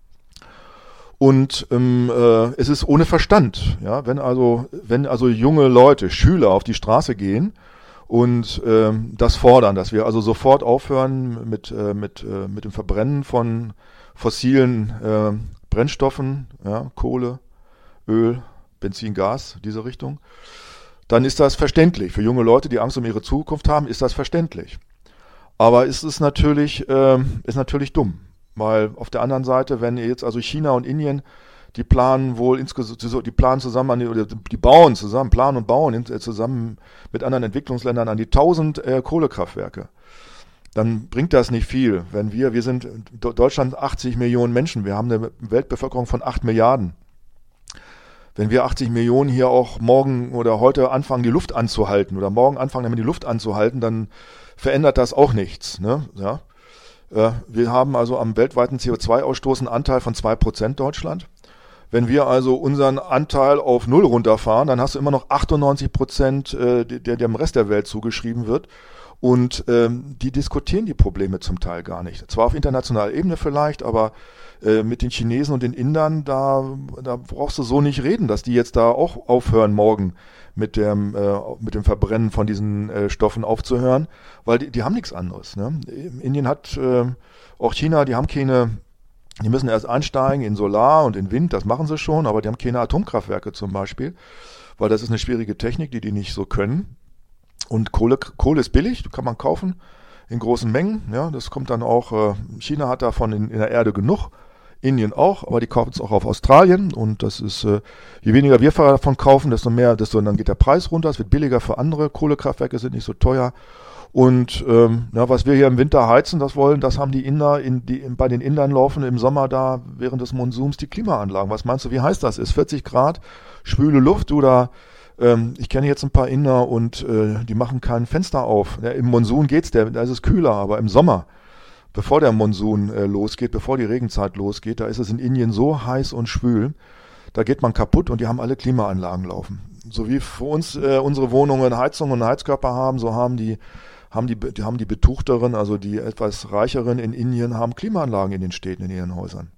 Speaker 1: Und ähm, äh, es ist ohne Verstand. Ja, wenn also wenn also junge Leute, Schüler auf die Straße gehen und ähm, das fordern, dass wir also sofort aufhören mit äh, mit äh, mit dem Verbrennen von fossilen äh, Brennstoffen, ja, Kohle, Öl, Benzin, Gas, diese Richtung, dann ist das verständlich. Für junge Leute, die Angst um ihre Zukunft haben, ist das verständlich. Aber es ist natürlich äh, ist natürlich dumm, weil auf der anderen Seite, wenn jetzt also China und Indien, die planen wohl insgesamt, die planen zusammen an die, oder die bauen zusammen, planen und bauen in, zusammen mit anderen Entwicklungsländern an die tausend äh, Kohlekraftwerke. Dann bringt das nicht viel, wenn wir, wir sind in Deutschland achtzig Millionen Menschen, wir haben eine Weltbevölkerung von acht Milliarden. Wenn wir achtzig Millionen hier auch morgen oder heute anfangen, die Luft anzuhalten oder morgen anfangen, damit die Luft anzuhalten, dann verändert das auch nichts, ne? Ja. Äh, wir haben also am weltweiten C O zwei Ausstoß einen Anteil von zwei Prozent Deutschland. Wenn wir also unseren Anteil auf Null runterfahren, dann hast du immer noch achtundneunzig Prozent, äh, der, der dem Rest der Welt zugeschrieben wird. Und ähm, die diskutieren die Probleme zum Teil gar nicht. Zwar auf internationaler Ebene vielleicht, aber äh, mit den Chinesen und den Indern, da, da brauchst du so nicht reden, dass die jetzt da auch aufhören, morgen mit dem, äh, mit dem Verbrennen von diesen äh, Stoffen aufzuhören, weil die, die haben nichts anderes. Ne? Indien hat, äh, auch China, die haben keine... Die müssen erst einsteigen in Solar und in Wind, das machen sie schon, aber die haben keine Atomkraftwerke zum Beispiel, weil das ist eine schwierige Technik, die die nicht so können. Und Kohle, Kohle ist billig, kann man kaufen in großen Mengen. Ja, das kommt dann auch, äh, China hat davon in, in der Erde genug, Indien auch, aber die kaufen es auch auf Australien und das ist, äh, je weniger wir davon kaufen, desto mehr, desto dann geht der Preis runter, es wird billiger für andere, Kohlekraftwerke sind nicht so teuer. Und ähm, ja, was wir hier im Winter heizen, das wollen, das haben die Inder, in, die, in, bei den Indern laufen im Sommer da während des Monsuns die Klimaanlagen. Was meinst du, wie heiß das ist? vierzig Grad, schwüle Luft oder ähm, ich kenne jetzt ein paar Inder und äh, die machen kein Fenster auf. Ja, im Monsun geht's, der, da ist es kühler, aber im Sommer, bevor der Monsun äh, losgeht, bevor die Regenzeit losgeht, da ist es in Indien so heiß und schwül, da geht man kaputt und die haben alle Klimaanlagen laufen. So wie für uns äh, unsere Wohnungen Heizung und Heizkörper haben, so haben die haben die, die haben die Betuchteren, also die etwas Reicheren in Indien, haben Klimaanlagen in den Städten, in ihren Häusern.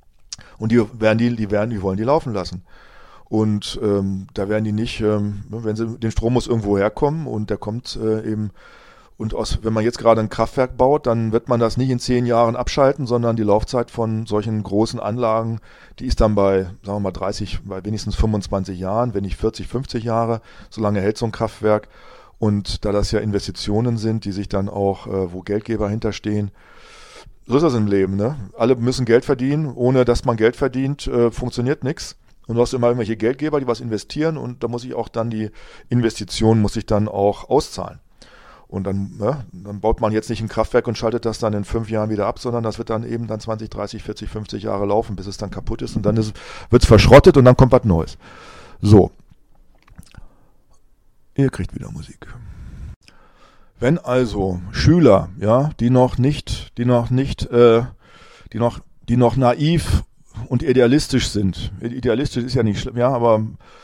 Speaker 1: Und die werden die, die werden, die wollen die laufen lassen. Und ähm, da werden die nicht, ähm, wenn sie, den Strom muss irgendwo herkommen und der kommt äh, eben, und aus, wenn man jetzt gerade ein Kraftwerk baut, dann wird man das nicht in zehn Jahren abschalten, sondern die Laufzeit von solchen großen Anlagen, die ist dann bei, sagen wir mal, dreißig, bei wenigstens fünfundzwanzig Jahren, wenn nicht vierzig, fünfzig Jahre, so lange hält so ein Kraftwerk. Und da das ja Investitionen sind, die sich dann auch, äh, wo Geldgeber hinterstehen, so ist das im Leben, ne? Alle müssen Geld verdienen, ohne dass man Geld verdient, äh, funktioniert nichts. Und du hast immer irgendwelche Geldgeber, die was investieren und da muss ich auch dann die Investition, muss ich dann auch auszahlen. Und dann, ne, dann baut man jetzt nicht ein Kraftwerk und schaltet das dann in fünf Jahren wieder ab, sondern das wird dann eben dann zwanzig, dreißig, vierzig, fünfzig Jahre laufen, bis es dann kaputt ist und dann wird es verschrottet und dann kommt was Neues. So. Ihr kriegt wieder Musik. Wenn also Schüler, ja, die noch nicht, die noch nicht, äh, die noch die noch naiv und idealistisch sind. Idealistisch ist ja nicht schlimm, ja, aber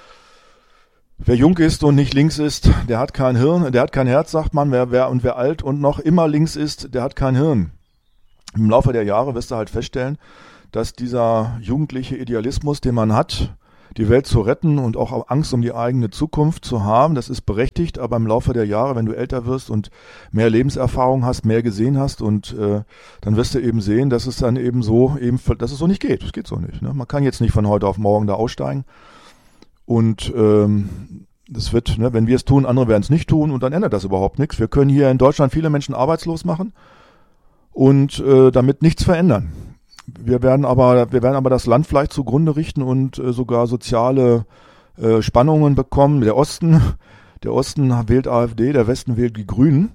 Speaker 1: wer jung ist und nicht links ist, der hat kein Hirn, der hat kein Herz, sagt man. Wer, wer, und wer alt und noch immer links ist, der hat kein Hirn. Im Laufe der Jahre wirst du halt feststellen, dass dieser jugendliche Idealismus, den man hat, die Welt zu retten und auch Angst um die eigene Zukunft zu haben, das ist berechtigt, aber im Laufe der Jahre, wenn du älter wirst und mehr Lebenserfahrung hast, mehr gesehen hast und äh, dann wirst du eben sehen, dass es dann eben so, eben, dass es so nicht geht. Das geht so nicht. Ne? Man kann jetzt nicht von heute auf morgen da aussteigen und ähm, das wird, ne, wenn wir es tun, andere werden es nicht tun und dann ändert das überhaupt nichts. Wir können hier in Deutschland viele Menschen arbeitslos machen und äh, damit nichts verändern. Wir werden aber, wir werden aber das Land vielleicht zugrunde richten und äh, sogar soziale äh, Spannungen bekommen. Der Osten, der Osten wählt AfD, der Westen wählt die Grünen.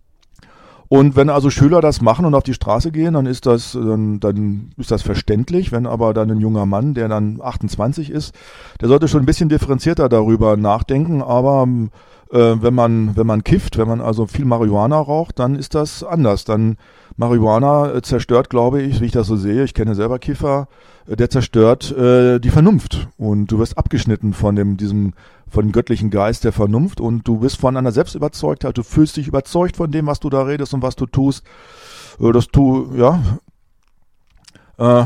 Speaker 1: Und wenn also Schüler das machen und auf die Straße gehen, dann ist das, dann, dann ist das verständlich. Wenn aber dann ein junger Mann, der dann achtundzwanzig ist, der sollte schon ein bisschen differenzierter darüber nachdenken. Aber äh, wenn man, wenn man kifft, wenn man also viel Marihuana raucht, dann ist das anders. Dann Marihuana zerstört, glaube ich, wie ich das so sehe, ich kenne selber Kiffer, der zerstört äh, die Vernunft und du wirst abgeschnitten von dem diesem von dem göttlichen Geist der Vernunft und du bist von einer Selbstüberzeugtheit, du fühlst dich überzeugt von dem, was du da redest und was du tust, äh, dass du, ja, äh,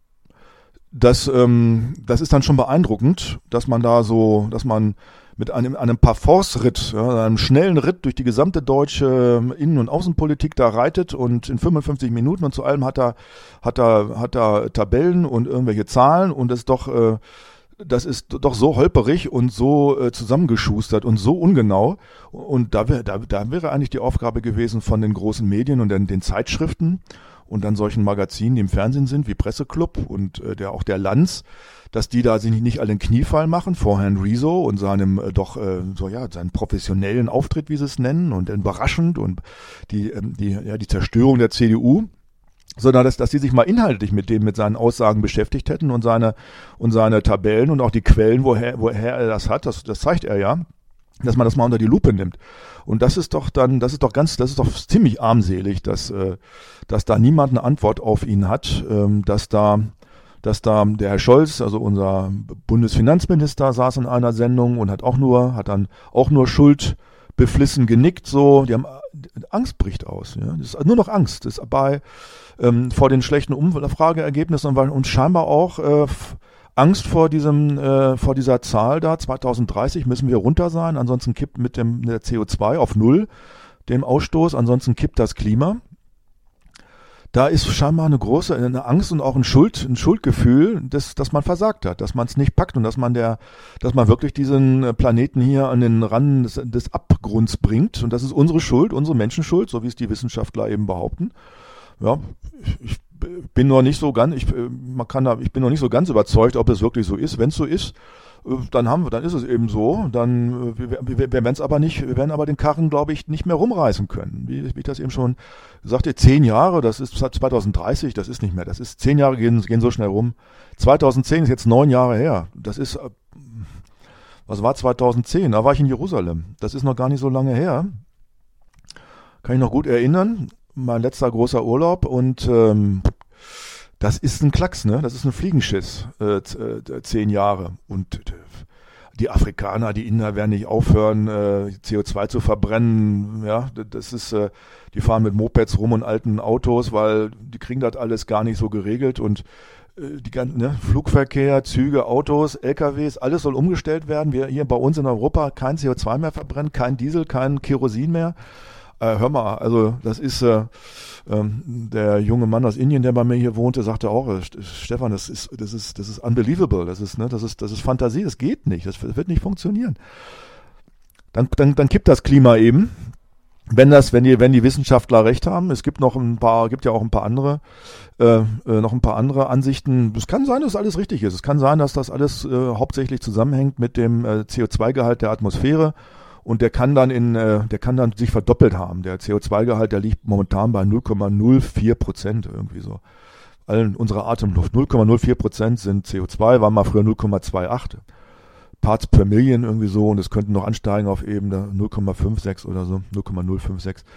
Speaker 1: das, ähm, das ist dann schon beeindruckend, dass man da so, dass man mit einem, einem Parforce-Ritt, ja, einem schnellen Ritt durch die gesamte deutsche Innen- und Außenpolitik da reitet und in fünfundfünfzig Minuten und zu allem hat er, hat er, hat er Tabellen und irgendwelche Zahlen und das ist doch, äh, das ist doch so holperig und so äh, zusammengeschustert und so ungenau und da wäre, da, da wäre eigentlich die Aufgabe gewesen von den großen Medien und den, den Zeitschriften und dann solchen Magazinen, die im Fernsehen sind, wie Presseclub und äh, der auch der Lanz, dass die da sich nicht alle einen Kniefall machen vor Herrn Rezo und seinem äh, doch äh, so ja seinen professionellen Auftritt, wie sie es nennen, und überraschend und die ähm, die ja die Zerstörung der C D U, sondern dass dass sie sich mal inhaltlich mit dem mit seinen Aussagen beschäftigt hätten und seine und seine Tabellen und auch die Quellen, woher woher er das hat, das das zeigt er ja, dass man das mal unter die Lupe nimmt. Und das ist doch dann, das ist doch ganz, das ist doch ziemlich armselig, dass äh, dass da niemand eine Antwort auf ihn hat, ähm, dass da dass da der Herr Scholz, also unser Bundesfinanzminister, saß in einer Sendung und hat auch nur, hat dann auch nur schuldbeflissen genickt, so, die haben, Angst bricht aus, ja, das ist nur noch Angst, das ist bei, ähm, vor den schlechten Umfrageergebnissen und, und scheinbar auch, äh, Angst vor diesem, äh, vor dieser Zahl da, zwanzig dreißig müssen wir runter sein, ansonsten kippt mit dem, der C O zwei auf Null, dem Ausstoß, ansonsten kippt das Klima. Da ist scheinbar eine große eine Angst und auch ein Schuld, ein Schuldgefühl, dass, dass man versagt hat, dass man es nicht packt und dass man der, dass man wirklich diesen Planeten hier an den Rand des, des Abgrunds bringt. Und das ist unsere Schuld, unsere Menschenschuld, so wie es die Wissenschaftler eben behaupten. Ja, ich bin noch nicht so ganz, ich, man kann da, ich bin noch nicht so ganz überzeugt, ob es wirklich so ist. Wenn es so ist, dann haben wir, dann ist es eben so. Dann wir, wir, wir werden es aber nicht, wir werden aber den Karren, glaube ich, nicht mehr rumreißen können. Wie, wie ich das eben schon sagte, zehn Jahre, das ist zwanzig dreißig, das ist nicht mehr. Das ist zehn Jahre gehen, gehen so schnell rum. zweitausendzehn ist jetzt neun Jahre her. Das ist, was war zweitausendzehn? Da war ich in Jerusalem. Das ist noch gar nicht so lange her. Kann ich noch gut erinnern. Mein letzter großer Urlaub und ähm, das ist ein Klacks, ne? Das ist ein Fliegenschiss, äh, zehn Jahre. Und äh, die Afrikaner, die Inder werden nicht aufhören, äh, C O zwei zu verbrennen. Ja, das ist, äh, die fahren mit Mopeds rum und alten Autos, weil die kriegen das alles gar nicht so geregelt. Und äh, die ganzen ne? Flugverkehr, Züge, Autos, L K Ws, alles soll umgestellt werden. Wir hier bei uns in Europa kein C O zwei mehr verbrennen, kein Diesel, kein Kerosin mehr. Äh, hör mal, also das ist äh, ähm, der junge Mann aus Indien, der bei mir hier wohnte, sagte auch, äh, Stefan, das ist, das ist, das ist unbelievable, das ist, ne, das ist, das ist Fantasie, das geht nicht, das wird nicht funktionieren. Dann, dann, dann kippt das Klima eben, wenn das, wenn die, wenn die Wissenschaftler recht haben. Es gibt noch ein paar, gibt ja auch ein paar andere, äh, äh, noch ein paar andere Ansichten. Es kann sein, dass alles richtig ist. Es kann sein, dass das alles äh, hauptsächlich zusammenhängt mit dem äh, C O zwei Gehalt der Atmosphäre. Und der kann dann in, äh, der kann dann sich verdoppelt haben. Der C O zwei Gehalt, der liegt momentan bei null Komma null vier Prozent irgendwie so. Allen unserer Atemluft. null Komma null vier Prozent sind C O zwei, waren mal früher null Komma achtundzwanzig Parts per Million irgendwie so. Und es könnten noch ansteigen auf eben null Komma sechsundfünfzig oder so, null Komma null fünf sechs.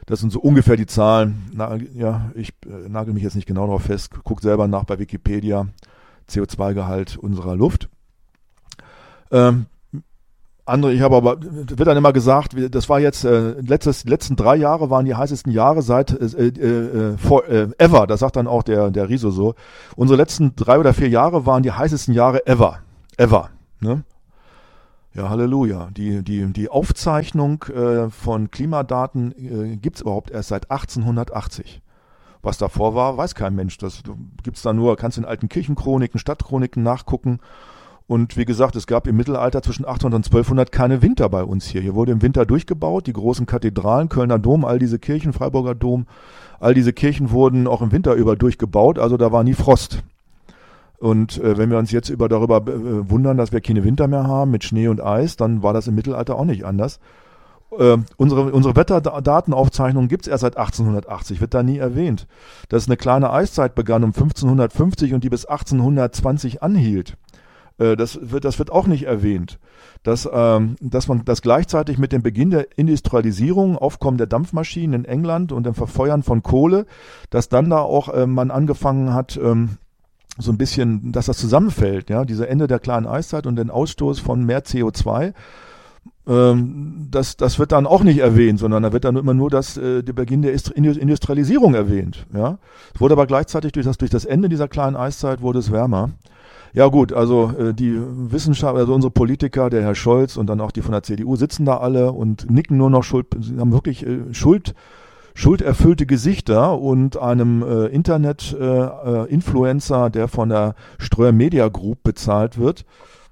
Speaker 1: Das sind so ungefähr die Zahlen. Na, ja, ich äh, nagel mich jetzt nicht genau darauf fest. Guck selber nach bei Wikipedia. C O zwei Gehalt unserer Luft. Ähm, andere, ich habe aber, wird dann immer gesagt, das war jetzt, äh, letztes, die letzten drei Jahre waren die heißesten Jahre seit äh, äh, for, äh, ever. Das sagt dann auch der, der Riso so. Unsere letzten drei oder vier Jahre waren die heißesten Jahre ever. Ever. Ne? Ja, Halleluja. Die, die, die Aufzeichnung äh, von Klimadaten äh, gibt's überhaupt erst seit achtzehnhundertachtzig. Was davor war, weiß kein Mensch. Das gibt's da nur, kannst in alten Kirchenchroniken, Stadtchroniken nachgucken. Und wie gesagt, es gab im Mittelalter zwischen achthundert und zwölfhundert keine Winter bei uns hier. Hier wurde im Winter durchgebaut, die großen Kathedralen, Kölner Dom, all diese Kirchen, Freiburger Dom, all diese Kirchen wurden auch im Winter über durchgebaut, also da war nie Frost. Und äh, wenn wir uns jetzt über darüber äh, wundern, dass wir keine Winter mehr haben mit Schnee und Eis, dann war das im Mittelalter auch nicht anders. Äh, unsere, unsere Wetterdatenaufzeichnung gibt's erst seit achtzehnhundertachtzig, wird da nie erwähnt. Dass eine kleine Eiszeit begann um fünfzehnhundertfünfzig und die bis achtzehnhundertzwanzig anhielt. Äh, das, wird, das wird auch nicht erwähnt. Dass, ähm, dass man das gleichzeitig mit dem Beginn der Industrialisierung, Aufkommen der Dampfmaschinen in England und dem Verfeuern von Kohle, dass dann da auch äh, man angefangen hat, ähm, so ein bisschen, dass das zusammenfällt, ja, dieser Ende der kleinen Eiszeit und den Ausstoß von mehr C O zwei, ähm, das, das wird dann auch nicht erwähnt, sondern da wird dann immer nur das, äh, der Beginn der Industrialisierung erwähnt, ja. Es wurde aber gleichzeitig durch das, durch das Ende dieser kleinen Eiszeit wurde es wärmer. Ja gut, also äh, die Wissenschaftler, also unsere Politiker, der Herr Scholz und dann auch die von der C D U sitzen da alle und nicken nur noch Schuld, sie haben wirklich äh, Schuld, schulderfüllte Gesichter und einem äh, Internet-Influencer, äh, der von der Ströer Media Group bezahlt wird.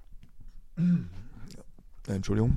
Speaker 1: Entschuldigung.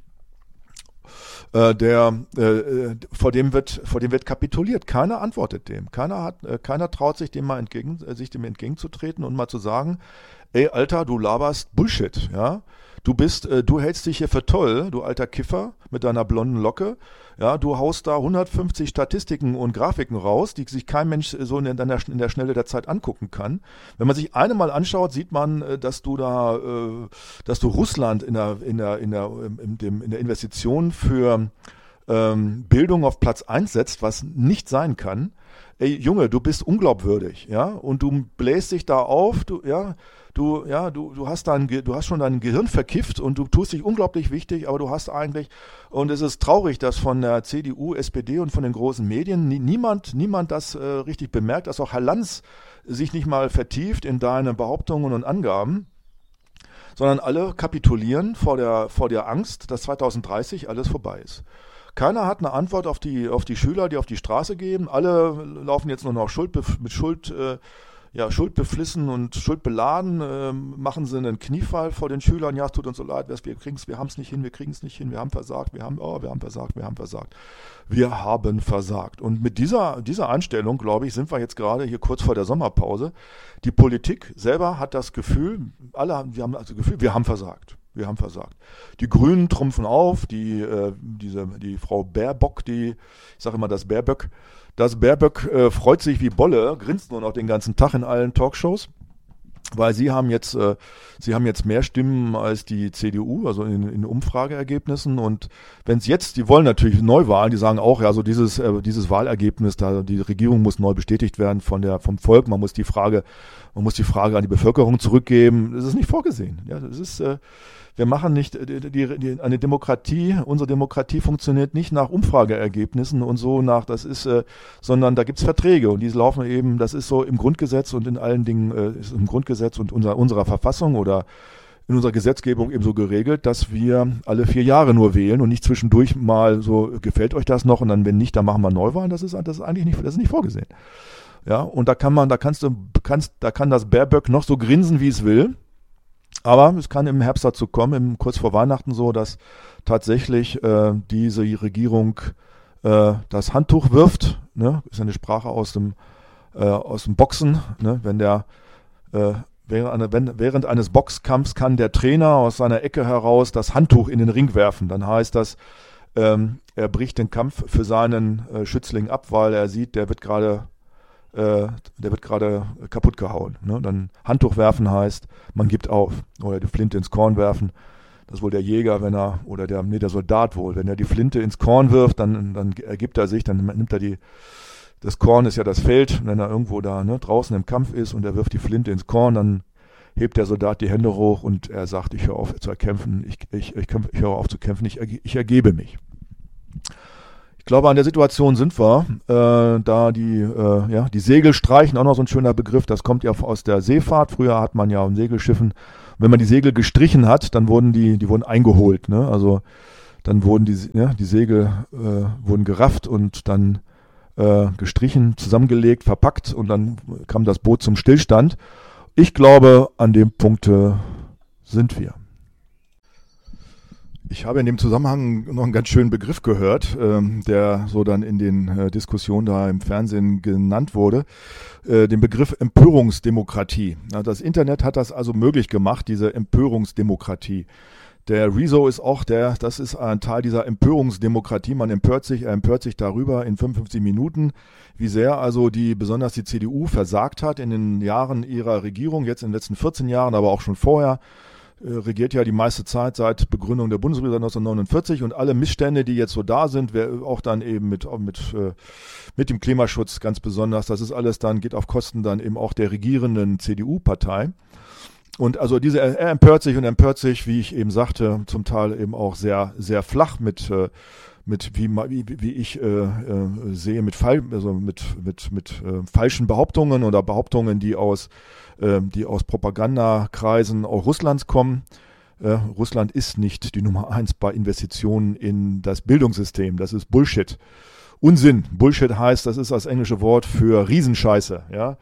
Speaker 1: Äh, der äh, vor dem wird vor dem wird kapituliert. Keiner antwortet dem. Keiner hat äh, keiner traut sich dem mal entgegen äh, sich dem entgegenzutreten und mal zu sagen, ey Alter, du laberst Bullshit, ja? Du bist, äh, du hältst dich hier für toll, du alter Kiffer mit deiner blonden Locke. Ja, du haust da hundertfünfzig Statistiken und Grafiken raus, die sich kein Mensch so in der, in der Schnelle der Zeit angucken kann. Wenn man sich eine mal anschaut, sieht man, dass du da, äh, dass du Russland in der, in der, in der, in dem, in der Investition für ähm, Bildung auf Platz eins setzt, was nicht sein kann. Ey, Junge, du bist unglaubwürdig, ja, und du bläst dich da auf, du, ja, du, ja, du, du hast dein, du hast schon dein Gehirn verkifft und du tust dich unglaublich wichtig, aber du hast eigentlich, und es ist traurig, dass von der C D U, S P D und von den großen Medien nie, niemand, niemand das äh, richtig bemerkt, dass auch Herr Lanz sich nicht mal vertieft in deine Behauptungen und Angaben, sondern alle kapitulieren vor der, vor der Angst, dass zweitausenddreißig alles vorbei ist. Keiner hat eine Antwort auf die, auf die Schüler, die auf die Straße gehen. Alle laufen jetzt nur noch Schuld, mit Schuld, äh, ja, schuldbeflissen und schuldbeladen, äh, machen sie einen Kniefall vor den Schülern. Ja, es tut uns so leid, wir kriegen's, wir haben es nicht hin, wir kriegen es nicht hin, wir haben versagt, wir haben, oh, wir haben versagt, wir haben versagt. Wir haben versagt. Und mit dieser, dieser Einstellung, glaube ich, sind wir jetzt gerade hier kurz vor der Sommerpause. Die Politik selber hat das Gefühl, alle, wir haben das Gefühl, wir haben versagt. Wir haben versagt. Die Grünen trumpfen auf, die, äh, diese, die Frau Baerbock, die, ich sage immer das Baerböck, das Baerböck äh, freut sich wie Bolle, grinst nur noch den ganzen Tag in allen Talkshows, weil sie haben jetzt, äh, sie haben jetzt mehr Stimmen als die C D U, also in, in Umfrageergebnissen. Und wenn es jetzt, die wollen natürlich Neuwahlen, die sagen auch, ja, so dieses, äh, dieses Wahlergebnis, da die Regierung muss neu bestätigt werden von der, vom Volk. Man muss die Frage, man muss die Frage an die Bevölkerung zurückgeben. Das ist nicht vorgesehen. Ja, das ist, äh, wir machen nicht, die, die, die, eine Demokratie, unsere Demokratie funktioniert nicht nach Umfrageergebnissen und so nach, das ist, äh, sondern da gibt's Verträge und die laufen eben, das ist so im Grundgesetz und in allen Dingen, äh, ist im Grundgesetz und unserer, unserer Verfassung oder in unserer Gesetzgebung eben so geregelt, dass wir alle vier Jahre nur wählen und nicht zwischendurch mal so, gefällt euch das noch und dann, wenn nicht, dann machen wir Neuwahlen. Das ist, das ist eigentlich nicht, das ist nicht vorgesehen. Ja, und da kann man, da kannst du, kannst, da kann das Baerböck noch so grinsen, wie es will. Aber es kann im Herbst dazu kommen, im, kurz vor Weihnachten so, dass tatsächlich äh, diese Regierung äh, das Handtuch wirft. Ne? Ist ja eine Sprache aus dem, äh, aus dem Boxen. Ne? Wenn der, äh, während, eine, wenn, während eines Boxkampfs kann der Trainer aus seiner Ecke heraus das Handtuch in den Ring werfen. Dann heißt das, ähm, er bricht den Kampf für seinen äh, Schützling ab, weil er sieht, der wird gerade der wird gerade kaputt gehauen. Ne? Dann Handtuch werfen heißt, man gibt auf. Oder die Flinte ins Korn werfen. Das ist wohl der Jäger, wenn er, oder der, nee, der Soldat wohl, wenn er die Flinte ins Korn wirft, dann, dann ergibt er sich, dann nimmt er die, das Korn ist ja das Feld, wenn er irgendwo da ne, draußen im Kampf ist und er wirft die Flinte ins Korn, dann hebt der Soldat die Hände hoch und er sagt, ich höre auf zu kämpfen, ich, ich, ich, ich höre auf zu kämpfen, ich, ich ergebe mich. Ich glaube, an der Situation sind wir, äh, da die, äh, ja, die Segel streichen, auch noch so ein schöner Begriff, das kommt ja aus der Seefahrt. Früher hat man ja auf Segelschiffen, wenn man die Segel gestrichen hat, dann wurden die, die wurden eingeholt, ne? Also dann wurden die, ja, die Segel äh, wurden gerafft und dann äh, gestrichen, zusammengelegt, verpackt und dann kam das Boot zum Stillstand. Ich glaube, an dem Punkt sind wir. Ich habe in dem Zusammenhang noch einen ganz schönen Begriff gehört, ähm, der so dann in den äh, Diskussionen da im Fernsehen genannt wurde, äh, den Begriff Empörungsdemokratie. Ja, das Internet hat das also möglich gemacht, diese Empörungsdemokratie. Der Rezo ist auch der, das ist ein Teil dieser Empörungsdemokratie. Man empört sich, er empört sich darüber in fünfundfünfzig Minuten, wie sehr also die, besonders die C D U versagt hat in den Jahren ihrer Regierung, jetzt in den letzten vierzehn Jahren, aber auch schon vorher. Regiert ja die meiste Zeit seit Begründung der Bundesrepublik neunzehnhundertneunundvierzig und alle Missstände, die jetzt so da sind, auch dann eben mit, mit, mit dem Klimaschutz ganz besonders, das ist alles dann, geht auf Kosten dann eben auch der regierenden C D U-Partei. Und also diese, er empört sich und empört sich, wie ich eben sagte, zum Teil eben auch sehr, sehr flach mit, mit wie, wie, wie ich äh, äh, sehe, mit, Fall, also mit, mit, mit äh, falschen Behauptungen oder Behauptungen, die aus die aus Propagandakreisen auch Russlands kommen. Äh, Russland ist nicht die Nummer eins bei Investitionen in das Bildungssystem. Das ist Bullshit. Unsinn. Bullshit heißt, das ist das englische Wort für Riesenscheiße. Ja?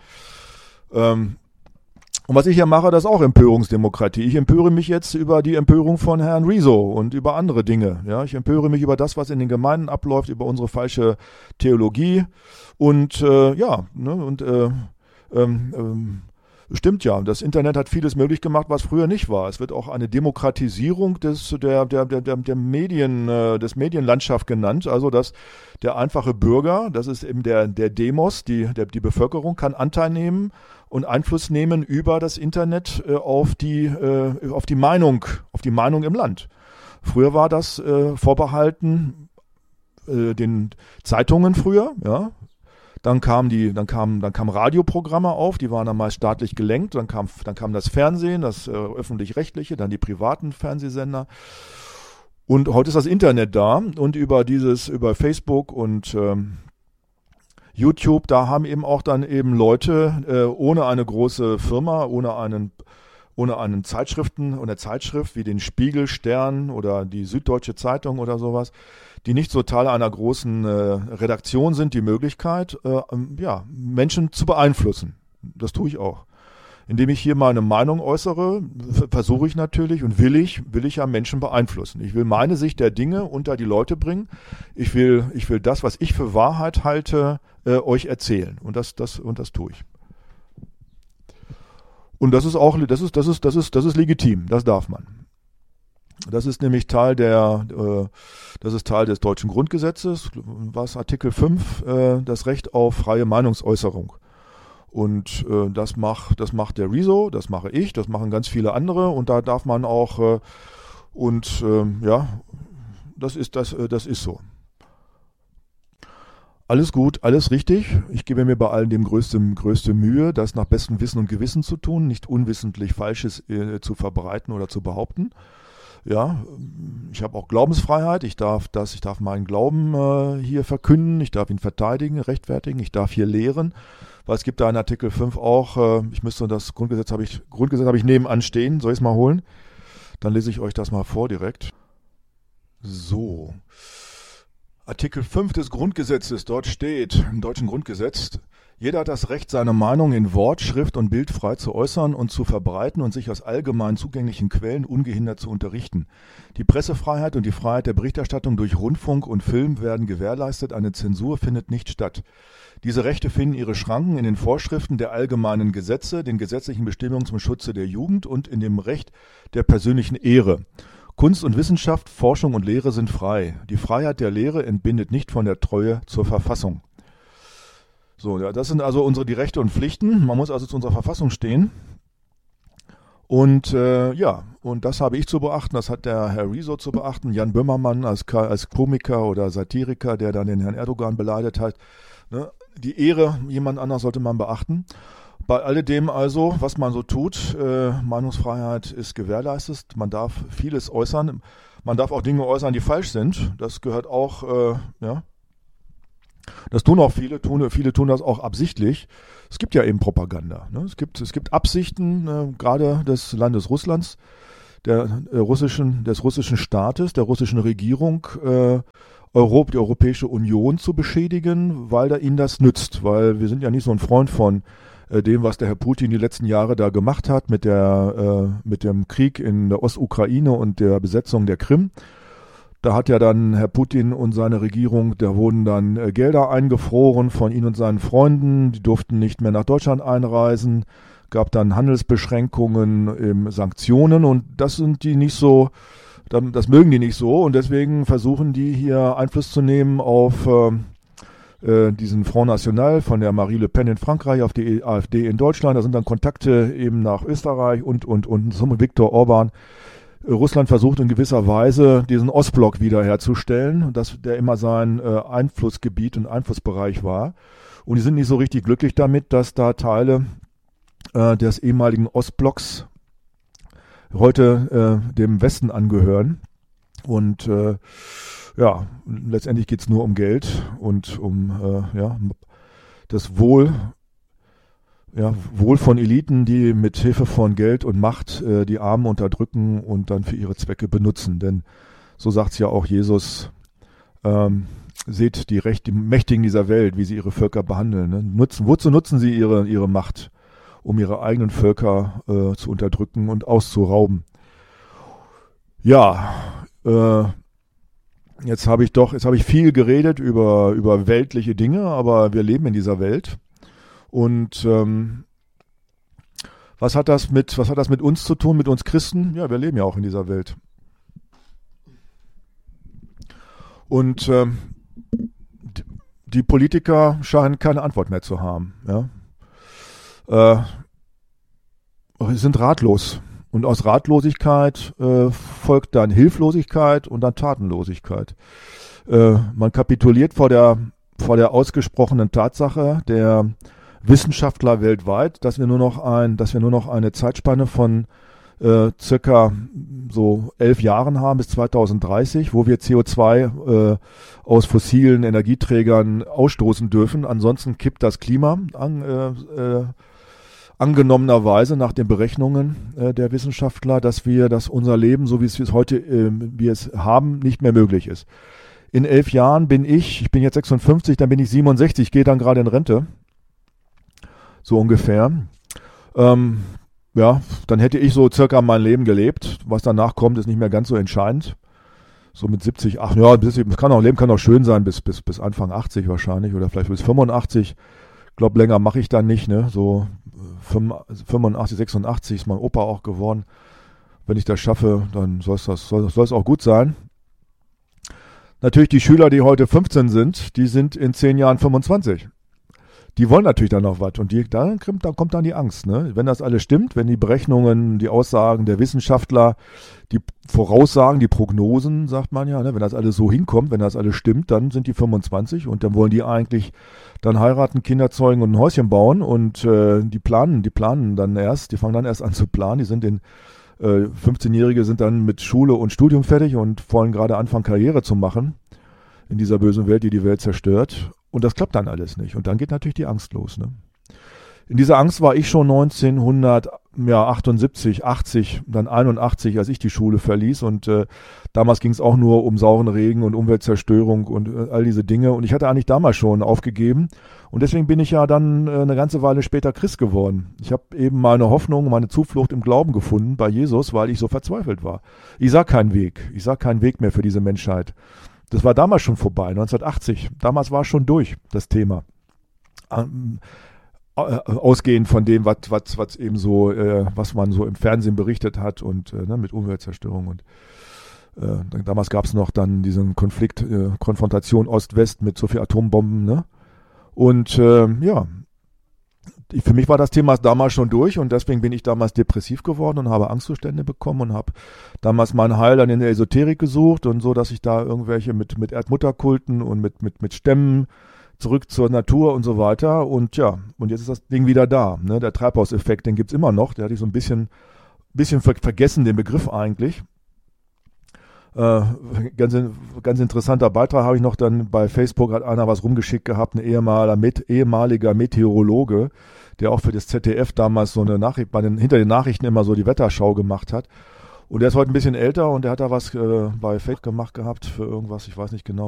Speaker 1: Ähm, und was ich hier mache, das ist auch Empörungsdemokratie. Ich empöre mich jetzt über die Empörung von Herrn Rezo und über andere Dinge. Ja? Ich empöre mich über das, was in den Gemeinden abläuft, über unsere falsche Theologie. Und äh, ja, ne, und äh, ähm, ähm, stimmt ja, das Internet hat vieles möglich gemacht, was früher nicht war. Es wird auch eine Demokratisierung des, der, der, der, der Medien, äh, des Medienlandschaft genannt. Also, dass der einfache Bürger, das ist eben der, der Demos, die, der, die Bevölkerung kann Anteil nehmen und Einfluss nehmen über das Internet äh, auf die, äh, auf die Meinung, auf die Meinung im Land. Früher war das äh, vorbehalten äh, den Zeitungen früher, ja. Dann kamen die, dann kamen, dann kamen Radioprogramme auf, die waren dann meist staatlich gelenkt. Dann kam, dann kam das Fernsehen, das äh, öffentlich-rechtliche, dann die privaten Fernsehsender. Und heute ist das Internet da und über dieses, über Facebook und ähm, YouTube, da haben eben auch dann eben Leute äh, ohne eine große Firma, ohne einen, ohne einen Zeitschriften oder Zeitschrift wie den Spiegel, Stern oder die Süddeutsche Zeitung oder sowas, die nicht so Teil einer großen äh, Redaktion sind, die Möglichkeit, äh, ja, Menschen zu beeinflussen. Das tue ich auch. Indem ich hier meine Meinung äußere, versuche ich natürlich und will ich, will ich ja Menschen beeinflussen. Ich will meine Sicht der Dinge unter die Leute bringen. Ich will, ich will das, was ich für Wahrheit halte, äh, euch erzählen. Und das, das, und das tue ich. Und das ist auch, das ist, das ist, das ist, das ist legitim. Das darf man. Das ist nämlich Teil der, äh, das ist Teil des deutschen Grundgesetzes, was Artikel fünf, äh, das Recht auf freie Meinungsäußerung. Und äh, das macht, das macht der Rezo, das mache ich, das machen ganz viele andere und da darf man auch, äh, und äh, ja, das ist, das, äh, das ist so. Alles gut, alles richtig. Ich gebe mir bei allen dem größte, größte Mühe, das nach bestem Wissen und Gewissen zu tun, nicht unwissentlich Falsches äh, zu verbreiten oder zu behaupten. Ja, ich habe auch Glaubensfreiheit. Ich darf das, ich darf meinen Glauben äh, hier verkünden. Ich darf ihn verteidigen, rechtfertigen. Ich darf hier lehren. Weil es gibt da in Artikel fünf auch, äh, ich müsste das Grundgesetz habe ich, Grundgesetz habe ich nebenan stehen. Soll ich es mal holen? Dann lese ich euch das mal vor direkt. So. Artikel fünf des Grundgesetzes, dort steht, im deutschen Grundgesetz, jeder hat das Recht, seine Meinung in Wort, Schrift und Bild frei zu äußern und zu verbreiten und sich aus allgemein zugänglichen Quellen ungehindert zu unterrichten. Die Pressefreiheit und die Freiheit der Berichterstattung durch Rundfunk und Film werden gewährleistet, eine Zensur findet nicht statt. Diese Rechte finden ihre Schranken in den Vorschriften der allgemeinen Gesetze, den gesetzlichen Bestimmungen zum Schutze der Jugend und in dem Recht der persönlichen Ehre. Kunst und Wissenschaft, Forschung und Lehre sind frei. Die Freiheit der Lehre entbindet nicht von der Treue zur Verfassung. So, ja, das sind also unsere die Rechte und Pflichten. Man muss also zu unserer Verfassung stehen. Und äh, ja, und das habe ich zu beachten, das hat der Herr Rezo zu beachten, Jan Böhmermann als, als Komiker oder Satiriker, der dann den Herrn Erdogan beleidigt hat. Ne? Die Ehre jemand anders sollte man beachten. Bei alledem also, was man so tut, äh, Meinungsfreiheit ist gewährleistet, man darf vieles äußern, man darf auch Dinge äußern, die falsch sind, das gehört auch, äh, ja, das tun auch viele, tun, viele tun das auch absichtlich. Es gibt ja eben Propaganda, ne? Es gibt, es gibt Absichten, äh, gerade des Landes Russlands, der äh, russischen, des russischen Staates, der russischen Regierung, äh, Europa, die Europäische Union zu beschädigen, weil da ihnen das nützt, weil wir sind ja nicht so ein Freund von dem, was der Herr Putin die letzten Jahre da gemacht hat mit der äh, mit dem Krieg in der Ostukraine und der Besetzung der Krim. Da hat ja dann Herr Putin und seine Regierung, da wurden dann äh, Gelder eingefroren von ihm und seinen Freunden, die durften nicht mehr nach Deutschland einreisen, gab dann Handelsbeschränkungen, ähm, Sanktionen und das sind die nicht so, dann, das mögen die nicht so und deswegen versuchen die hier Einfluss zu nehmen auf äh, diesen Front National von der Marie Le Pen in Frankreich auf die AfD in Deutschland. Da sind dann Kontakte eben nach Österreich und, und, und zum Viktor Orban. Russland versucht in gewisser Weise, diesen Ostblock wiederherzustellen, dass der immer sein äh, Einflussgebiet und Einflussbereich war. Und die sind nicht so richtig glücklich damit, dass da Teile äh, des ehemaligen Ostblocks heute äh, dem Westen angehören. Und äh, ja, letztendlich geht es nur um Geld und um äh, ja, das Wohl, ja, Wohl von Eliten, die mit Hilfe von Geld und Macht äh, die Armen unterdrücken und dann für ihre Zwecke benutzen. Denn so sagt es ja auch Jesus, ähm, seht die, Recht, die Mächtigen dieser Welt, wie sie ihre Völker behandeln. Ne? Nutzen, wozu nutzen sie ihre, ihre Macht? Um ihre eigenen Völker äh, zu unterdrücken und auszurauben. Ja, äh, Jetzt habe ich doch, jetzt habe ich viel geredet über, über weltliche Dinge, aber wir leben in dieser Welt. Und ähm, was hat das mit, was hat das mit uns zu tun, mit uns Christen? Ja, wir leben ja auch in dieser Welt. Und ähm, die Politiker scheinen keine Antwort mehr zu haben. Ja? Äh, sie sind ratlos. Und aus Ratlosigkeit äh, folgt dann Hilflosigkeit und dann Tatenlosigkeit. Äh, man kapituliert vor der, vor der ausgesprochenen Tatsache der Wissenschaftler weltweit, dass wir nur noch ein, dass wir nur noch eine Zeitspanne von äh, circa so elf Jahren haben bis zweitausenddreißig, wo wir C O zwei äh, aus fossilen Energieträgern ausstoßen dürfen. Ansonsten kippt das Klima an, äh, äh, angenommenerweise nach den Berechnungen äh, der Wissenschaftler, dass wir, dass unser Leben, so wie es heute, äh, wir es haben, nicht mehr möglich ist. In elf Jahren bin ich, ich bin jetzt sechsundfünfzig, dann bin ich siebenundsechzig, gehe dann gerade in Rente, so ungefähr. Ähm, ja, dann hätte ich so circa mein Leben gelebt. Was danach kommt, ist nicht mehr ganz so entscheidend. So mit siebzig, ach ja, bis, kann auch Leben kann auch schön sein bis bis bis Anfang achtzig wahrscheinlich oder vielleicht bis fünfundachtzig. Ich glaube, länger mache ich dann nicht, ne? So fünfundachtzig, sechsundachtzig ist mein Opa auch geworden. Wenn ich das schaffe, dann soll es das soll, soll es auch gut sein. Natürlich die Schüler, die heute fünfzehn sind, die sind in zehn Jahren fünfundzwanzig. Die wollen natürlich dann noch was und die, da, da kommt dann die Angst. Ne? Wenn das alles stimmt, wenn die Berechnungen, die Aussagen der Wissenschaftler, die Voraussagen, die Prognosen, sagt man ja, ne? Wenn das alles so hinkommt, wenn das alles stimmt, dann sind die fünfundzwanzig und dann wollen die eigentlich dann heiraten, Kinder zeugen und ein Häuschen bauen und äh, die planen, die planen dann erst, die fangen dann erst an zu planen, die sind in äh, fünfzehnjährige sind dann mit Schule und Studium fertig und wollen gerade anfangen, Karriere zu machen in dieser bösen Welt, die die Welt zerstört. Und das klappt dann alles nicht. Und dann geht natürlich die Angst los. Ne? In dieser Angst war ich schon neunzehnhundertachtundsiebzig, achtzig, dann einundachtzig, als ich die Schule verließ. Und äh, damals ging es auch nur um sauren Regen und Umweltzerstörung und äh, all diese Dinge. Und ich hatte eigentlich damals schon aufgegeben. Und deswegen bin ich ja dann äh, eine ganze Weile später Christ geworden. Ich habe eben meine Hoffnung, meine Zuflucht im Glauben gefunden bei Jesus, weil ich so verzweifelt war. Ich sah keinen Weg. Ich sah keinen Weg mehr für diese Menschheit. Das war damals schon vorbei, neunzehnhundertachtzig. Damals war es schon durch, das Thema. Ähm, äh, ausgehend von dem, was, was, was eben so, äh, was man so im Fernsehen berichtet hat und äh, ne, mit Umweltzerstörung und äh, damals gab es noch dann diesen Konflikt, äh, Konfrontation Ost-West mit so viel Atombomben, ne? Und äh, ja, für mich war das Thema damals schon durch und deswegen bin ich damals depressiv geworden und habe Angstzustände bekommen und habe damals mein Heil dann in der Esoterik gesucht und so, dass ich da irgendwelche mit, mit Erdmutterkulten und mit, mit, mit Stämmen zurück zur Natur und so weiter. Und ja, und jetzt ist das Ding wieder da. Ne? Der Treibhauseffekt, den gibt's immer noch. Der hatte ich so ein bisschen, bisschen ver- vergessen, den Begriff eigentlich. Äh, ganz, ganz interessanter Beitrag habe ich noch dann bei Facebook, hat einer was rumgeschickt gehabt, ein ehemaliger, Met, ehemaliger Meteorologe, der auch für das Z D F damals so eine Nachricht, bei den, hinter den Nachrichten immer so die Wetterschau gemacht hat. Und der ist heute ein bisschen älter und der hat da was äh, bei Facebook gemacht gehabt für irgendwas, ich weiß nicht genau.